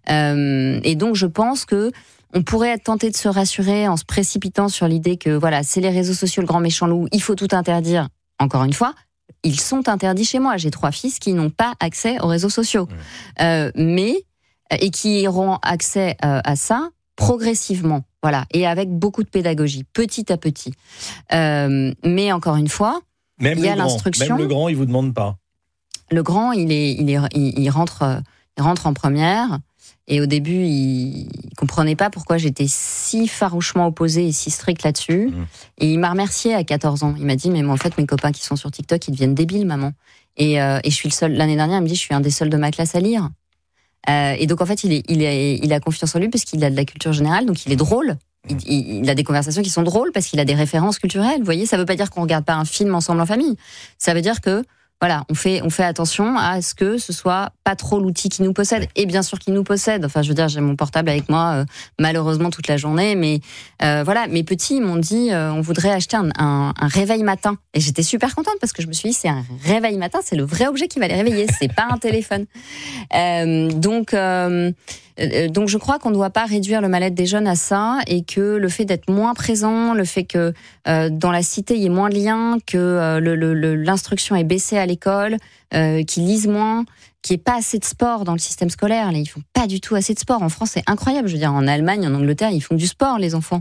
Euh, et donc je pense que on pourrait être tenté de se rassurer en se précipitant sur l'idée que voilà, c'est les réseaux sociaux le grand méchant loup, il faut tout interdire. Encore une fois, ils sont interdits chez moi. J'ai trois fils qui n'ont pas accès aux réseaux sociaux, mmh. euh, mais et qui auront accès euh, à ça progressivement, voilà, et avec beaucoup de pédagogie, petit à petit. Euh, mais encore une fois, même il y a grand, l'instruction. Même le grand, il vous demande pas. Le grand, il est, il est, il, il rentre, il rentre en première. Et au début, il ne comprenait pas pourquoi j'étais si farouchement opposée et si stricte là-dessus. Mmh. Et il m'a remercié à quatorze ans. Il m'a dit, mais moi, en fait, mes copains qui sont sur TikTok, ils deviennent débiles, maman. Et, euh, et je suis le seul. L'année dernière, il me dit, je suis un des seuls de ma classe à lire. Euh, et donc, en fait, il, est, il, est, il a confiance en lui parce qu'il a de la culture générale, donc il est drôle. Il, il, il a des conversations qui sont drôles parce qu'il a des références culturelles. Vous voyez, ça ne veut pas dire qu'on ne regarde pas un film ensemble en famille. Ça veut dire que voilà, on fait, on fait attention à ce que ce soit pas trop l'outil qui nous possède. Et bien sûr qu'il nous possède. Enfin, je veux dire, j'ai mon portable avec moi, euh, malheureusement, toute la journée. Mais euh, voilà, mes petits m'ont dit, euh, on voudrait acheter un, un, un réveil matin. Et j'étais super contente parce que je me suis dit, c'est un réveil matin, c'est le vrai objet qui va les réveiller. C'est pas un téléphone. Euh, donc... Euh, Donc je crois qu'on ne doit pas réduire le mal-être des jeunes à ça et que le fait d'être moins présent, le fait que euh, dans la cité il y ait moins de liens, que euh, le, le, l'instruction est baissée à l'école, euh, qu'ils lisent moins, qu'il n'y ait pas assez de sport dans le système scolaire. Là, ils font pas du tout assez de sport. En France, c'est incroyable. Je veux dire, en Allemagne, en Angleterre, ils font du sport, les enfants.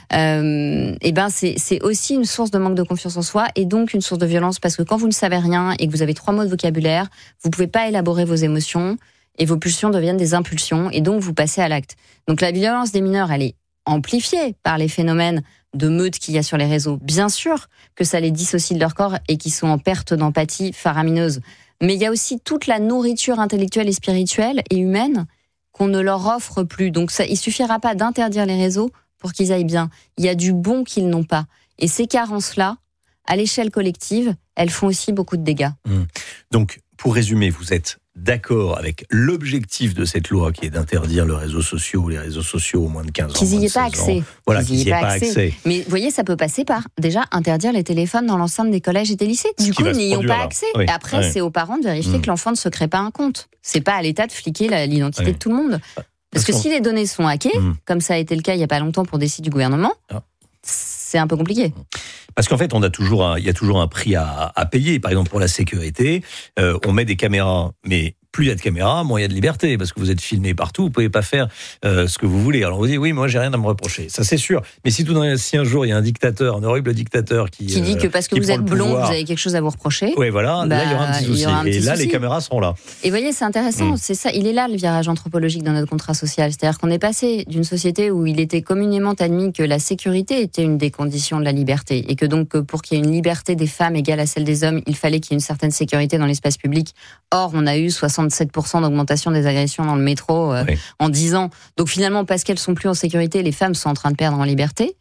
Euh, et ben, c'est, c'est aussi une source de manque de confiance en soi et donc une source de violence parce que quand vous ne savez rien et que vous avez trois mots de vocabulaire, vous pouvez pas élaborer vos émotions. Et vos pulsions deviennent des impulsions, et donc vous passez à l'acte. Donc la violence des mineurs, elle est amplifiée par les phénomènes de meute qu'il y a sur les réseaux. Bien sûr que ça les dissocie de leur corps et qu'ils sont en perte d'empathie faramineuse. Mais il y a aussi toute la nourriture intellectuelle et spirituelle et humaine qu'on ne leur offre plus. Donc ça, il suffira pas d'interdire les réseaux pour qu'ils aillent bien. Il y a du bon qu'ils n'ont pas. Et ces carences-là, à l'échelle collective, elles font aussi beaucoup de dégâts. Mmh. Donc, pour résumer, vous êtes d'accord avec l'objectif de cette loi qui est d'interdire les réseaux sociaux ou les réseaux sociaux aux moins de quinze ans. Qu'ils n'y aient pas accès. Voilà, qu'ils n'y aient pas accès. Mais vous voyez, ça peut passer par, déjà, interdire les téléphones dans l'enceinte des collèges et des lycées. Du coup, ils n'y ont pas accès. Oui. Et après, oui. c'est aux parents de vérifier mmh. que l'enfant ne se crée pas un compte. C'est pas à l'État de fliquer la, l'identité oui. de tout le monde. Parce, Parce que si les données sont hackées, mmh. comme ça a été le cas il n'y a pas longtemps pour des sites du gouvernement, ah. c'est un peu compliqué. Parce qu'en fait, on a toujours un, il y a toujours un prix à, à payer. Par exemple, pour la sécurité, euh, on met des caméras, mais plus il y a de caméras, moins il y a de liberté, parce que vous êtes filmé partout, vous pouvez pas faire euh, ce que vous voulez. Alors vous dites, oui, moi j'ai rien à me reprocher, ça c'est sûr. Mais si tout d'un si un jour il y a un dictateur, un horrible dictateur qui qui dit euh, que parce que vous êtes blond, pouvoir, vous avez quelque chose à vous reprocher. Oui, voilà, bah, là il y aura un petit souci. Un petit et là, souci. Les caméras seront là. Et vous voyez, c'est intéressant, mmh. c'est ça. Il est là le virage anthropologique dans notre contrat social, c'est-à-dire qu'on est passé d'une société où il était communément admis que la sécurité était une des conditions de la liberté, et que donc pour qu'il y ait une liberté des femmes égale à celle des hommes, il fallait qu'il y ait une certaine sécurité dans l'espace public. Or, on a eu soixante-sept pour cent d'augmentation des agressions dans le métro euh, oui. en dix ans. Donc finalement, parce qu'elles sont plus en sécurité, les femmes sont en train de perdre en liberté.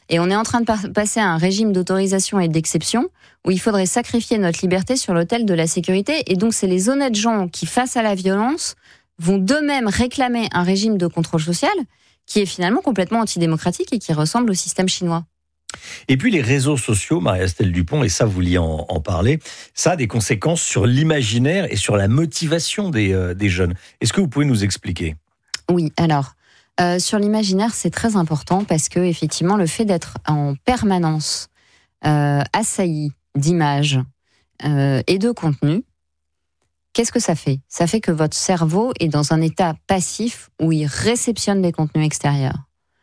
Et on est en train de par- passer à un régime d'autorisation et d'exception où il faudrait sacrifier notre liberté sur l'autel de la sécurité. Et donc, c'est les honnêtes gens qui, face à la violence, vont d'eux-mêmes réclamer un régime de contrôle social qui est finalement complètement antidémocratique et qui ressemble au système chinois. Et puis les réseaux sociaux, Marie-Estelle Dupont, et ça vous vouliez en, en parler, ça a des conséquences sur l'imaginaire et sur la motivation des, euh, des jeunes. Est-ce que vous pouvez nous expliquer ? Oui, alors, euh, sur l'imaginaire, c'est très important parce que, effectivement, le fait d'être en permanence euh, assailli d'images euh, et de contenus, qu'est-ce que ça fait ? Ça fait que votre cerveau est dans un état passif où il réceptionne des contenus extérieurs.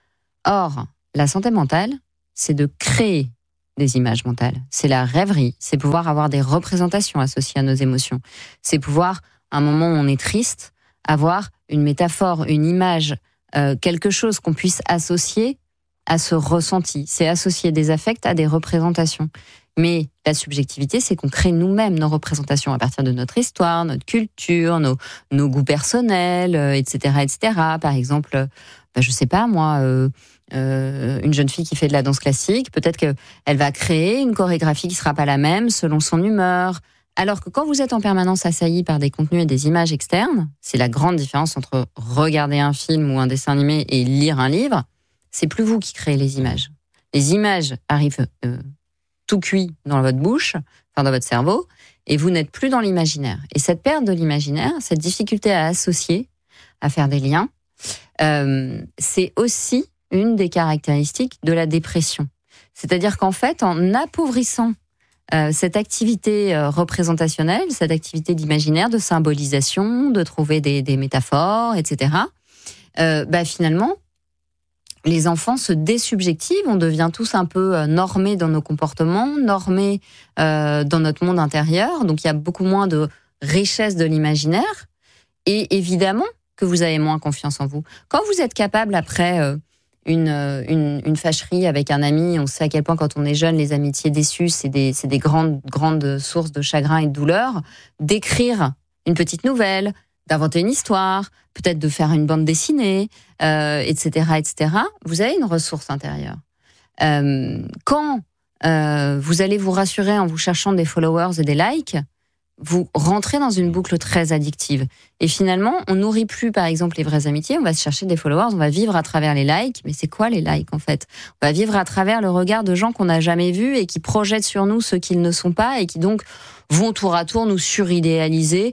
Or, la santé mentale, c'est de créer des images mentales. C'est la rêverie, c'est pouvoir avoir des représentations associées à nos émotions. C'est pouvoir, à un moment où on est triste, avoir une métaphore, une image, euh, quelque chose qu'on puisse associer à ce ressenti. C'est associer des affects à des représentations. Mais la subjectivité, c'est qu'on crée nous-mêmes nos représentations à partir de notre histoire, notre culture, nos, nos goûts personnels, euh, et cetera, et cetera. Par exemple, bah, je sais pas moi, euh, euh, une jeune fille qui fait de la danse classique, peut-être qu'elle va créer une chorégraphie qui sera pas la même selon son humeur. Alors que quand vous êtes en permanence assailli par des contenus et des images externes, c'est la grande différence entre regarder un film ou un dessin animé et lire un livre. C'est plus vous qui créez les images. Les images arrivent euh, tout cuit dans votre bouche, enfin dans votre cerveau, et vous n'êtes plus dans l'imaginaire. Et cette perte de l'imaginaire, cette difficulté à associer, à faire des liens, euh, c'est aussi une des caractéristiques de la dépression. C'est-à-dire qu'en fait, en appauvrissant euh, cette activité euh, représentationnelle, cette activité d'imaginaire, de symbolisation, de trouver des, des métaphores, et cetera, euh, bah finalement, les enfants se désubjectivent, on devient tous un peu normés dans nos comportements, normés euh, dans notre monde intérieur, donc il y a beaucoup moins de richesse de l'imaginaire, et évidemment que vous avez moins confiance en vous. Quand vous êtes capable, après euh, une, une, une fâcherie avec un ami, on sait à quel point quand on est jeune, les amitiés déçues, c'est des, c'est des grandes, grandes sources de chagrin et de douleur, d'écrire une petite nouvelle, d'inventer une histoire, peut-être de faire une bande dessinée, euh, et cetera, et cetera. Vous avez une ressource intérieure. Euh, quand euh, vous allez vous rassurer en vous cherchant des followers et des likes, vous rentrez dans une boucle très addictive. Et finalement, on nourrit plus, par exemple, les vraies amitiés. On va se chercher des followers, on va vivre à travers les likes. Mais c'est quoi les likes, en fait ? On va vivre à travers le regard de gens qu'on n'a jamais vus et qui projettent sur nous ce qu'ils ne sont pas et qui donc vont tour à tour nous suridéaliser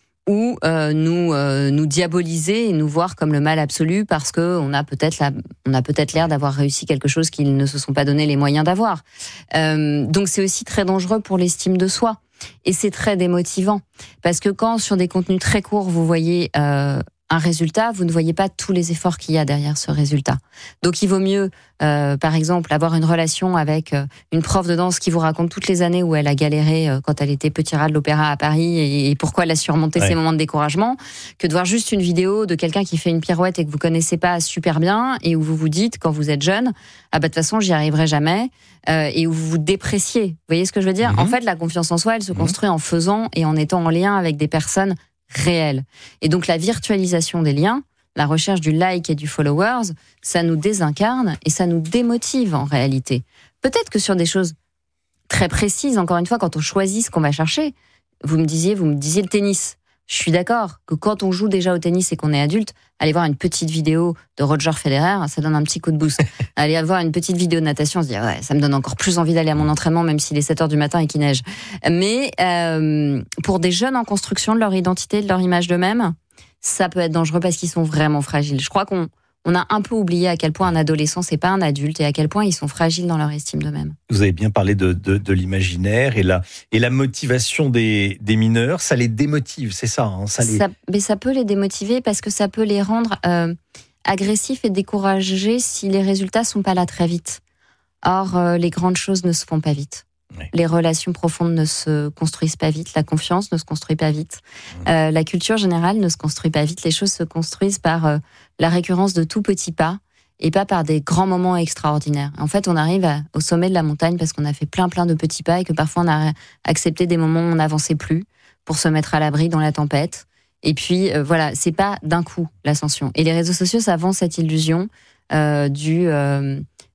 ou euh, nous euh, nous diaboliser et nous voir comme le mal absolu parce que on a peut-être la, on a peut-être l'air d'avoir réussi quelque chose qu'ils ne se sont pas donné les moyens d'avoir. Euh, donc c'est aussi très dangereux pour l'estime de soi et c'est très démotivant parce que quand sur des contenus très courts vous voyez euh, un résultat, vous ne voyez pas tous les efforts qu'il y a derrière ce résultat. Donc il vaut mieux, euh, par exemple, avoir une relation avec euh, une prof de danse qui vous raconte toutes les années où elle a galéré euh, quand elle était petit rat de l'opéra à Paris et, et pourquoi elle a surmonté ouais. ses moments de découragement, que de voir juste une vidéo de quelqu'un qui fait une pirouette et que vous connaissez pas super bien et où vous vous dites, quand vous êtes jeune, ah bah de toute façon j'y arriverai jamais, euh, et où vous vous dépréciez. Vous voyez ce que je veux dire ? Mm-hmm. En fait, la confiance en soi, elle se mm-hmm. construit en faisant et en étant en lien avec des personnes réel. Et donc la virtualisation des liens, la recherche du like et du followers, ça nous désincarne et ça nous démotive en réalité. Peut-être que sur des choses très précises, encore une fois, quand on choisit ce qu'on va chercher, vous me disiez, vous me disiez le tennis. Je suis d'accord que quand on joue déjà au tennis et qu'on est adulte, aller voir une petite vidéo de Roger Federer, ça donne un petit coup de boost. Aller voir une petite vidéo de natation, on se dit ouais, ça me donne encore plus envie d'aller à mon entraînement, même s'il est sept heures du matin et qu'il neige. Mais euh, pour des jeunes en construction de leur identité, de leur image d'eux-mêmes, ça peut être dangereux parce qu'ils sont vraiment fragiles. Je crois qu'on on a un peu oublié à quel point un adolescent, c'est pas un adulte et à quel point ils sont fragiles dans leur estime d'eux-mêmes. Vous avez bien parlé de, de, de l'imaginaire et la, et la motivation des, des mineurs, ça les démotive, c'est ça, hein, ça les... ça, mais ça peut les démotiver parce que ça peut les rendre euh, agressifs et découragés si les résultats sont pas là très vite. Or, euh, les grandes choses ne se font pas vite. Oui. Les relations profondes ne se construisent pas vite, la confiance ne se construit pas vite, mmh. euh, la culture générale ne se construit pas vite, les choses se construisent par euh, la récurrence de tout petits pas et pas par des grands moments extraordinaires. En fait, on arrive à, au sommet de la montagne parce qu'on a fait plein plein de petits pas et que parfois on a accepté des moments où on n'avançait plus pour se mettre à l'abri dans la tempête. Et puis euh, voilà, c'est pas d'un coup l'ascension. Et les réseaux sociaux, ça vend cette illusion euh, du... Euh,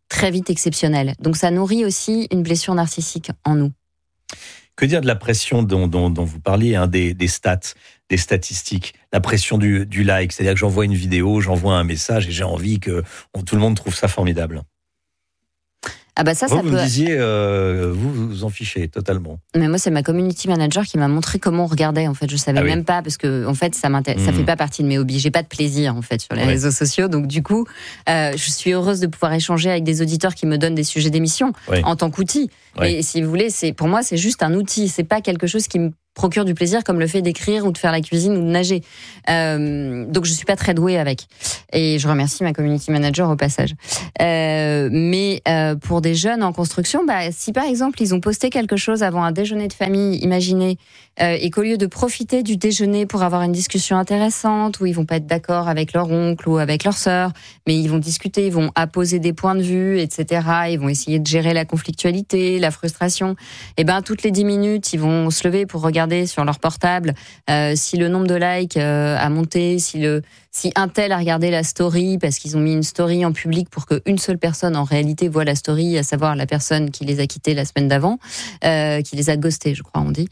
très vite exceptionnel. Donc ça nourrit aussi une blessure narcissique en nous. Que dire de la pression dont, dont, dont vous parliez, hein, des, des stats, des statistiques, la pression du, du like, c'est-à-dire que j'envoie une vidéo, j'envoie un message et j'ai envie que on, tout le monde trouve ça formidable. Ah bah ça, vous, ça vous peut... me disiez, euh, vous vous en fichez totalement. Mais moi, c'est ma community manager qui m'a montré comment on regardait. En fait, je savais ah même oui. pas parce que en fait, ça m'intéresse. Mmh. Ça fait pas partie de mes hobbies. J'ai pas de plaisir en fait sur les ouais. réseaux sociaux. Donc du coup, euh, je suis heureuse de pouvoir échanger avec des auditeurs qui me donnent des sujets d'émission ouais. en tant qu'outil. Ouais. Et si vous voulez, c'est pour moi, c'est juste un outil. C'est pas quelque chose qui me procure du plaisir comme le fait d'écrire ou de faire la cuisine ou de nager. Euh, donc je suis pas très douée avec. Et je remercie ma community manager au passage. Euh, mais euh, pour des jeunes en construction, bah, si par exemple ils ont posté quelque chose avant un déjeuner de famille, imaginez, euh, et qu'au lieu de profiter du déjeuner pour avoir une discussion intéressante, où ils vont pas être d'accord avec leur oncle ou avec leur sœur, mais ils vont discuter, ils vont apposer des points de vue, et cetera. Ils vont essayer de gérer la conflictualité, la frustration. Et ben toutes les dix minutes, ils vont se lever pour regarder sur leur portable euh, si le nombre de likes euh, a monté, si le si un tel a regardé la story parce qu'ils ont mis une story en public pour qu'une seule personne en réalité voit la story, à savoir la personne qui les a quittés la semaine d'avant, euh, qui les a ghostés, je crois on dit.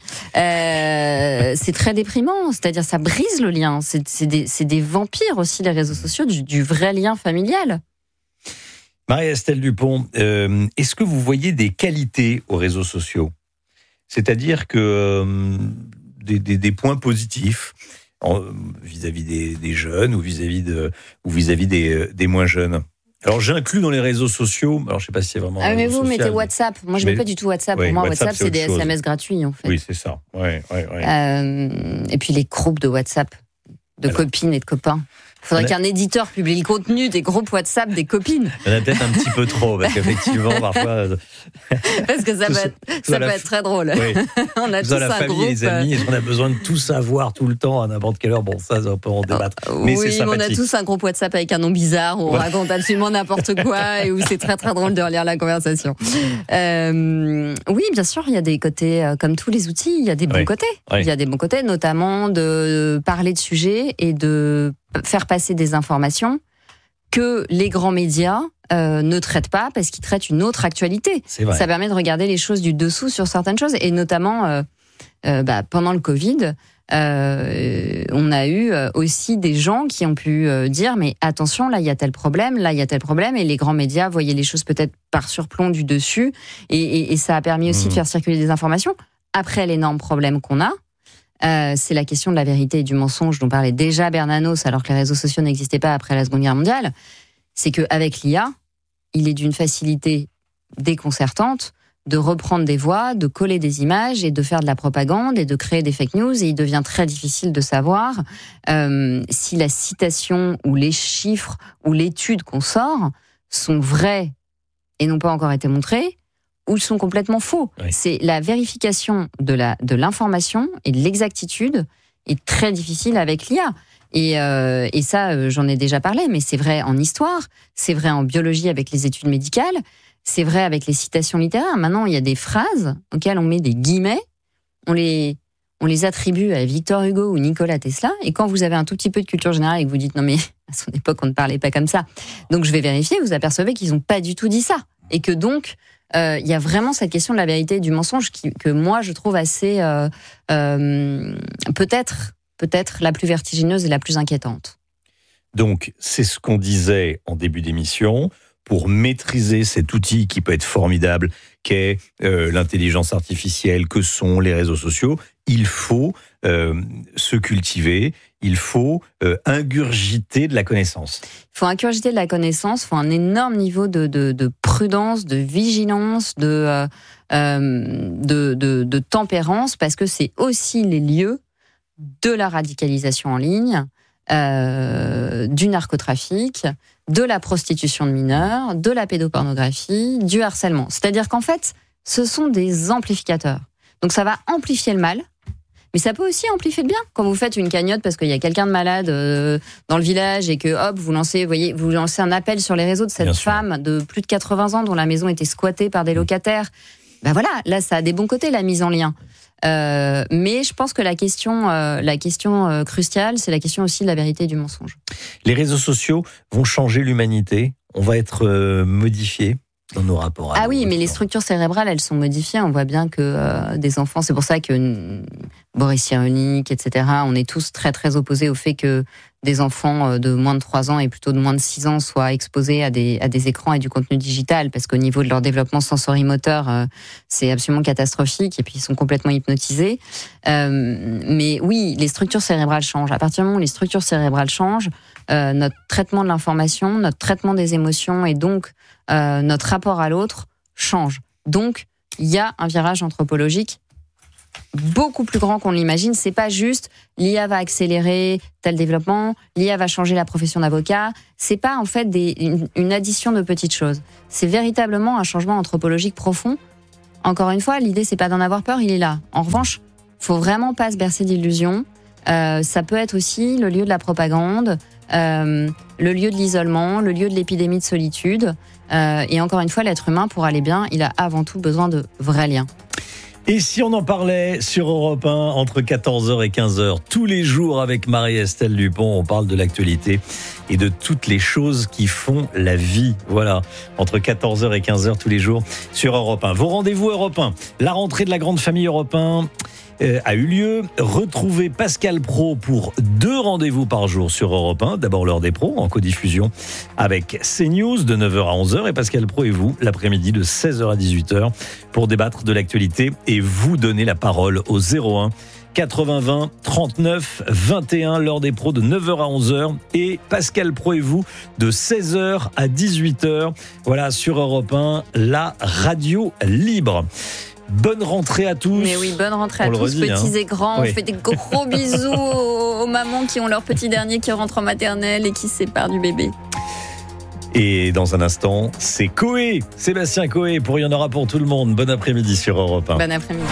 Euh, c'est très déprimant, c'est-à-dire ça brise le lien. C'est, c'est, des, c'est des vampires aussi les réseaux sociaux du, du vrai lien familial. Marie-Estelle Dupont, euh, est-ce que vous voyez des qualités aux réseaux sociaux ? C'est-à-dire que euh, des, des, des points positifs en, vis-à-vis des, des jeunes ou vis-à-vis, de, ou vis-à-vis des, des moins jeunes. Alors j'inclus dans les réseaux sociaux, alors je ne sais pas si c'est vraiment... Ah mais vous social, mettez WhatsApp, moi je ne mets pas du tout WhatsApp, ouais, pour moi WhatsApp, WhatsApp c'est, c'est des chose. S M S gratuits en fait. Oui c'est ça, ouais, ouais, ouais. Euh, et puis les groupes de WhatsApp, de alors, copines et de copains. Il faudrait a... qu'un éditeur publie le contenu des groupes WhatsApp des copines. Il y en a peut-être un petit peu trop, parce qu'effectivement, parfois... Parce que ça peut être, ça peut être très drôle. Oui. On a tous tous la un famille groupe... et les amis, on a besoin de tout savoir tout le temps, à n'importe quelle heure. Bon, ça, on peut en débattre. Mais oui, c'est mais on a tous un groupe WhatsApp avec un nom bizarre, où on ouais. raconte absolument n'importe quoi, et où c'est très très drôle de relire la conversation. Euh, oui, bien sûr, il y a des côtés, comme tous les outils, il y a des bons oui. côtés. Oui. Il y a des bons côtés, notamment de parler de sujets et de faire passer des informations que les grands médias euh, ne traitent pas parce qu'ils traitent une autre actualité. Ça permet de regarder les choses du dessous sur certaines choses et notamment euh, euh, bah, pendant le Covid, euh, on a eu aussi des gens qui ont pu euh, dire mais attention, là il y a tel problème, là il y a tel problème et les grands médias voyaient les choses peut-être par surplomb du dessus et, et, et ça a permis aussi mmh. de faire circuler des informations. Après l'énorme problème qu'on a, Euh, c'est la question de la vérité et du mensonge dont parlait déjà Bernanos alors que les réseaux sociaux n'existaient pas après la Seconde Guerre mondiale. C'est qu'avec l'I A, il est d'une facilité déconcertante de reprendre des voix, de coller des images et de faire de la propagande et de créer des fake news. Et il devient très difficile de savoir euh, si la citation ou les chiffres ou l'étude qu'on sort sont vrais et n'ont pas encore été montrés, ou sont complètement faux. Oui. C'est la vérification de, la, de l'information et de l'exactitude est très difficile avec l'I A. Et, euh, et ça, euh, j'en ai déjà parlé, mais c'est vrai en histoire, c'est vrai en biologie avec les études médicales, c'est vrai avec les citations littéraires. Maintenant, il y a des phrases auxquelles on met des guillemets, on les, on les attribue à Victor Hugo ou Nikola Tesla, et quand vous avez un tout petit peu de culture générale et que vous dites « non mais à son époque, on ne parlait pas comme ça », donc je vais vérifier, vous apercevez qu'ils n'ont pas du tout dit ça. Et que donc, il euh, y a vraiment cette question de la vérité et du mensonge qui, que moi, je trouve assez, euh, euh, peut-être, peut-être la plus vertigineuse et la plus inquiétante. Donc, c'est ce qu'on disait en début d'émission. Pour maîtriser cet outil qui peut être formidable, qu'est euh, l'intelligence artificielle, que sont les réseaux sociaux, il faut euh, se cultiver, il faut euh, ingurgiter de la connaissance. Il faut ingurgiter de la connaissance, il faut un énorme niveau de, de, de prudence, de vigilance, de, euh, de, de, de tempérance, parce que c'est aussi les lieux de la radicalisation en ligne, euh, du narcotrafic, de la prostitution de mineurs, de la pédopornographie, du harcèlement. C'est-à-dire qu'en fait, ce sont des amplificateurs. Donc ça va amplifier le mal, mais ça peut aussi amplifier le bien. Quand vous faites une cagnotte parce qu'il y a quelqu'un de malade euh, dans le village et que hop, vous lancez, vous voyez, vous lancez un appel sur les réseaux de cette femme de plus de quatre-vingts ans dont la maison était squattée par des locataires. Ben voilà, là ça a des bons côtés la mise en lien. Euh, mais je pense que la question, euh, la question euh, cruciale, c'est la question aussi de la vérité et du mensonge. Les réseaux sociaux vont changer l'humanité. On va être euh, modifié. dans nos rapports. Ah oui, mais les structures cérébrales, elles sont modifiées. On voit bien que euh, des enfants, c'est pour ça que euh, Boris Cyrulnik, et cetera, on est tous très très opposés au fait que des enfants de moins de trois ans et plutôt de moins de six ans soient exposés à des, à des écrans et du contenu digital, parce qu'au niveau de leur développement sensorimoteur, euh, c'est absolument catastrophique, et puis ils sont complètement hypnotisés. Euh, mais oui, les structures cérébrales changent. À partir du moment où les structures cérébrales changent, euh, notre traitement de l'information, notre traitement des émotions et donc euh, notre rapport à l'autre change. Donc, il y a un virage anthropologique beaucoup plus grand qu'on l'imagine. C'est pas juste l'I A va accélérer tel développement, l'I A va changer la profession d'avocat. C'est pas en fait des, une, une addition de petites choses. C'est véritablement un changement anthropologique profond. Encore une fois, l'idée c'est pas d'en avoir peur, il est là. En revanche, faut vraiment pas se bercer d'illusions. Euh, ça peut être aussi le lieu de la propagande, euh, le lieu de l'isolement, le lieu de l'épidémie de solitude. Euh, et encore une fois, l'être humain, pour aller bien, il a avant tout besoin de vrais liens. Et si on en parlait sur Europe un entre quatorze heures et quinze heures, tous les jours avec Marie-Estelle Dupont, on parle de l'actualité et de toutes les choses qui font la vie. Voilà, entre quatorze heures et quinze heures tous les jours sur Europe un. Vos rendez-vous Europe un, la rentrée de la grande famille Europe un euh, a eu lieu. Retrouvez Pascal Praud pour deux rendez-vous par jour sur Europe un. D'abord l'heure des pros en codiffusion avec CNews de neuf heures à onze heures et Pascal Praud et vous l'après-midi de seize heures à dix-huit heures pour débattre de l'actualité et vous donner la parole au zéro un quatre-vingts vingt trente-neuf vingt et un, l'heure des pros de neuf heures à onze heures et Pascal Praud et vous de seize heures à dix-huit heures. Voilà, sur Europe un, la radio libre. Bonne rentrée à tous. Mais oui, bonne rentrée à on tous, redit, petits hein. et grands. Oui. On fait des gros bisous aux, aux mamans qui ont leur petit dernier qui rentre en maternelle et qui se séparent du bébé. Et dans un instant, c'est Coé, Sébastien Coé, pour Il y en aura pour tout le monde. Bon après-midi sur Europe un. Bon après-midi.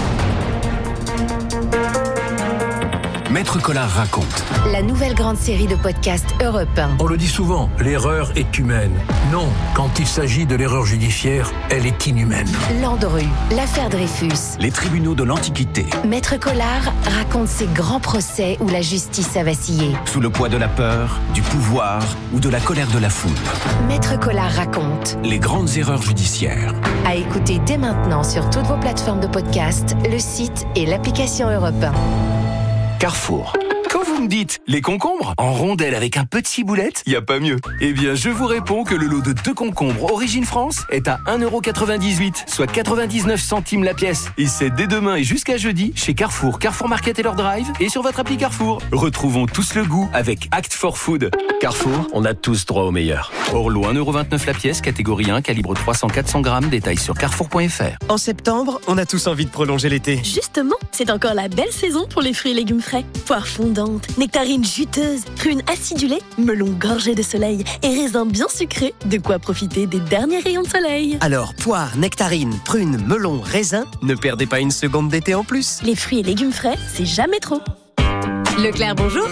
Maître Collard raconte. La nouvelle grande série de podcasts Europe un. On le dit souvent, l'erreur est humaine. Non, quand il s'agit de l'erreur judiciaire, elle est inhumaine. Landru, l'affaire Dreyfus. Les tribunaux de l'Antiquité. Maître Collard raconte ces grands procès où la justice a vacillé. Sous le poids de la peur, du pouvoir ou de la colère de la foule. Maître Collard raconte. Les grandes erreurs judiciaires. À écouter dès maintenant sur toutes vos plateformes de podcast, le site et l'application Europe un. Carrefour. Quand vous me dites les concombres en rondelles avec un peu de ciboulette, y a pas mieux. Eh bien, je vous réponds que le lot de deux concombres Origine France est à un euro quatre-vingt-dix-huit, soit quatre-vingt-dix-neuf centimes la pièce. Et c'est dès demain et jusqu'à jeudi chez Carrefour, Carrefour Market et leur drive et sur votre appli Carrefour. Retrouvons tous le goût avec Act for Food. Carrefour, on a tous droit au meilleur. Orlo, un euro vingt-neuf la pièce, catégorie un, calibre trois cents à quatre cents grammes, détails sur carrefour point f r. En septembre, on a tous envie de prolonger l'été. Justement, c'est encore la belle saison pour les fruits et légumes frais. Poire fondante, nectarines juteuses, prunes acidulées, melons gorgés de soleil et raisins bien sucrés. De quoi profiter des derniers rayons de soleil. Alors, poire, nectarines, prunes, melons, raisins, ne perdez pas une seconde d'été en plus. Les fruits et légumes frais, c'est jamais trop. Leclerc, bonjour.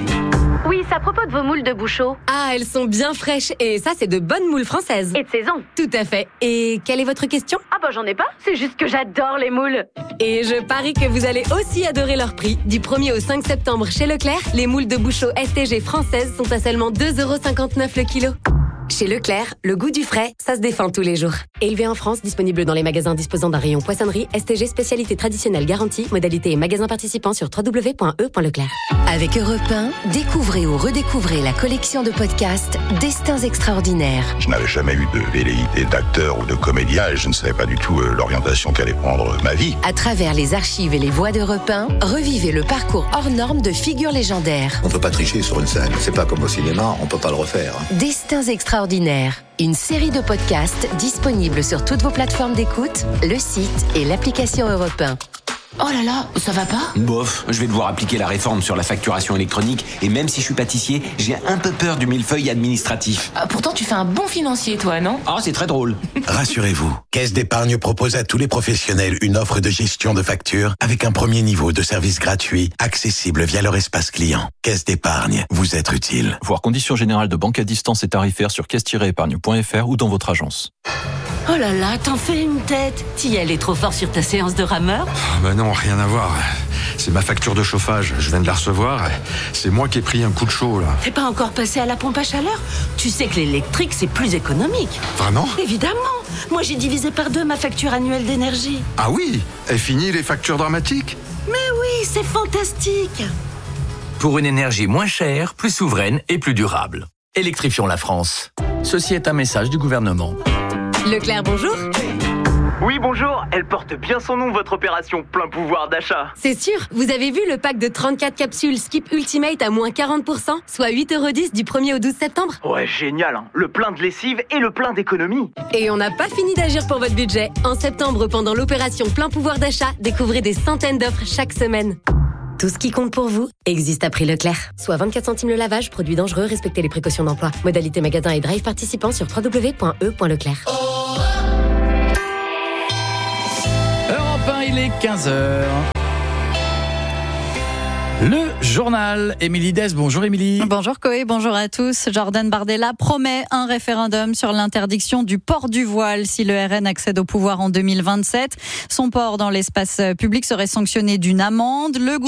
Oui, c'est à propos de vos moules de Bouchot. Ah, elles sont bien fraîches et ça, c'est de bonnes moules françaises. Et de saison. Tout à fait. Et quelle est votre question? Ah bah j'en ai pas, c'est juste que j'adore les moules. Et je parie que vous allez aussi adorer leur prix. Du premier au cinq septembre chez Leclerc, les moules de Bouchot S T G françaises sont à seulement deux euros cinquante-neuf le kilo. Chez Leclerc, le goût du frais, ça se défend tous les jours. Élevé en France, disponible dans les magasins disposant d'un rayon poissonnerie, S T G spécialité traditionnelle garantie, modalité et magasins participants sur w w w point e point leclerc. Avec Europe un, découvrez ou redécouvrez la collection de podcasts Destins extraordinaires. Je n'avais jamais eu de velléité d'acteur ou de comédien et je ne savais pas du tout euh, l'orientation qu'allait prendre ma vie. À travers les archives et les voix d'Europe un, revivez le parcours hors norme de figures légendaires. On ne peut pas tricher sur une scène, c'est pas comme au cinéma, on peut pas le refaire. Destins extraordinaires. Une série de podcasts disponibles sur toutes vos plateformes d'écoute, le site et l'application Europe un. Oh là là, ça va pas? Bof, je vais devoir appliquer la réforme sur la facturation électronique et même si je suis pâtissier, j'ai un peu peur du millefeuille administratif. Ah, pourtant, tu fais un bon financier, toi, non? Ah, c'est très drôle. Rassurez-vous, Caisse d'épargne propose à tous les professionnels une offre de gestion de factures avec un premier niveau de service gratuit, accessible via leur espace client. Caisse d'épargne, vous être utile. Voir conditions générales de banque à distance et tarifaires sur caisse tiret épargne point f r ou dans votre agence. Oh là là, t'en fais une tête. T'y allais trop fort sur ta séance de rameur? Ben non, rien à voir. c'est ma facture de chauffage. Je viens de la recevoir. C'est moi qui ai pris un coup de chaud, là. T'es pas encore passé à la pompe à chaleur? Tu sais que l'électrique, c'est plus économique. Vraiment? Évidemment. Moi, j'ai divisé par deux ma facture annuelle d'énergie. Ah oui? Et fini les factures dramatiques? Mais oui, c'est fantastique. Pour une énergie moins chère, plus souveraine et plus durable. Électrifions la France. Ceci est un message du gouvernement. Leclerc, bonjour. Oui, bonjour. Elle porte bien son nom, votre opération plein pouvoir d'achat. C'est sûr. Vous avez vu le pack de trente-quatre capsules Skip Ultimate à moins quarante pour cent, soit huit euros dix du premier au douze septembre? Ouais, génial, hein. Le plein de lessive et le plein d'économie. Et on n'a pas fini d'agir pour votre budget. En septembre, pendant l'opération plein pouvoir d'achat, découvrez des centaines d'offres chaque semaine. Tout ce qui compte pour vous existe à prix Leclerc. Soit vingt-quatre centimes le lavage, produit dangereux, respectez les précautions d'emploi. Modalité magasin et drive participant sur w w w point e point leclerc. Europe un, il est quinze heures. Le journal, Émilie Dess. Bonjour Émilie. Bonjour Coé, bonjour à tous. Jordan Bardella promet un référendum sur l'interdiction du port du voile si le R N accède au pouvoir en deux mille vingt-sept. Son port dans l'espace public serait sanctionné d'une amende. Le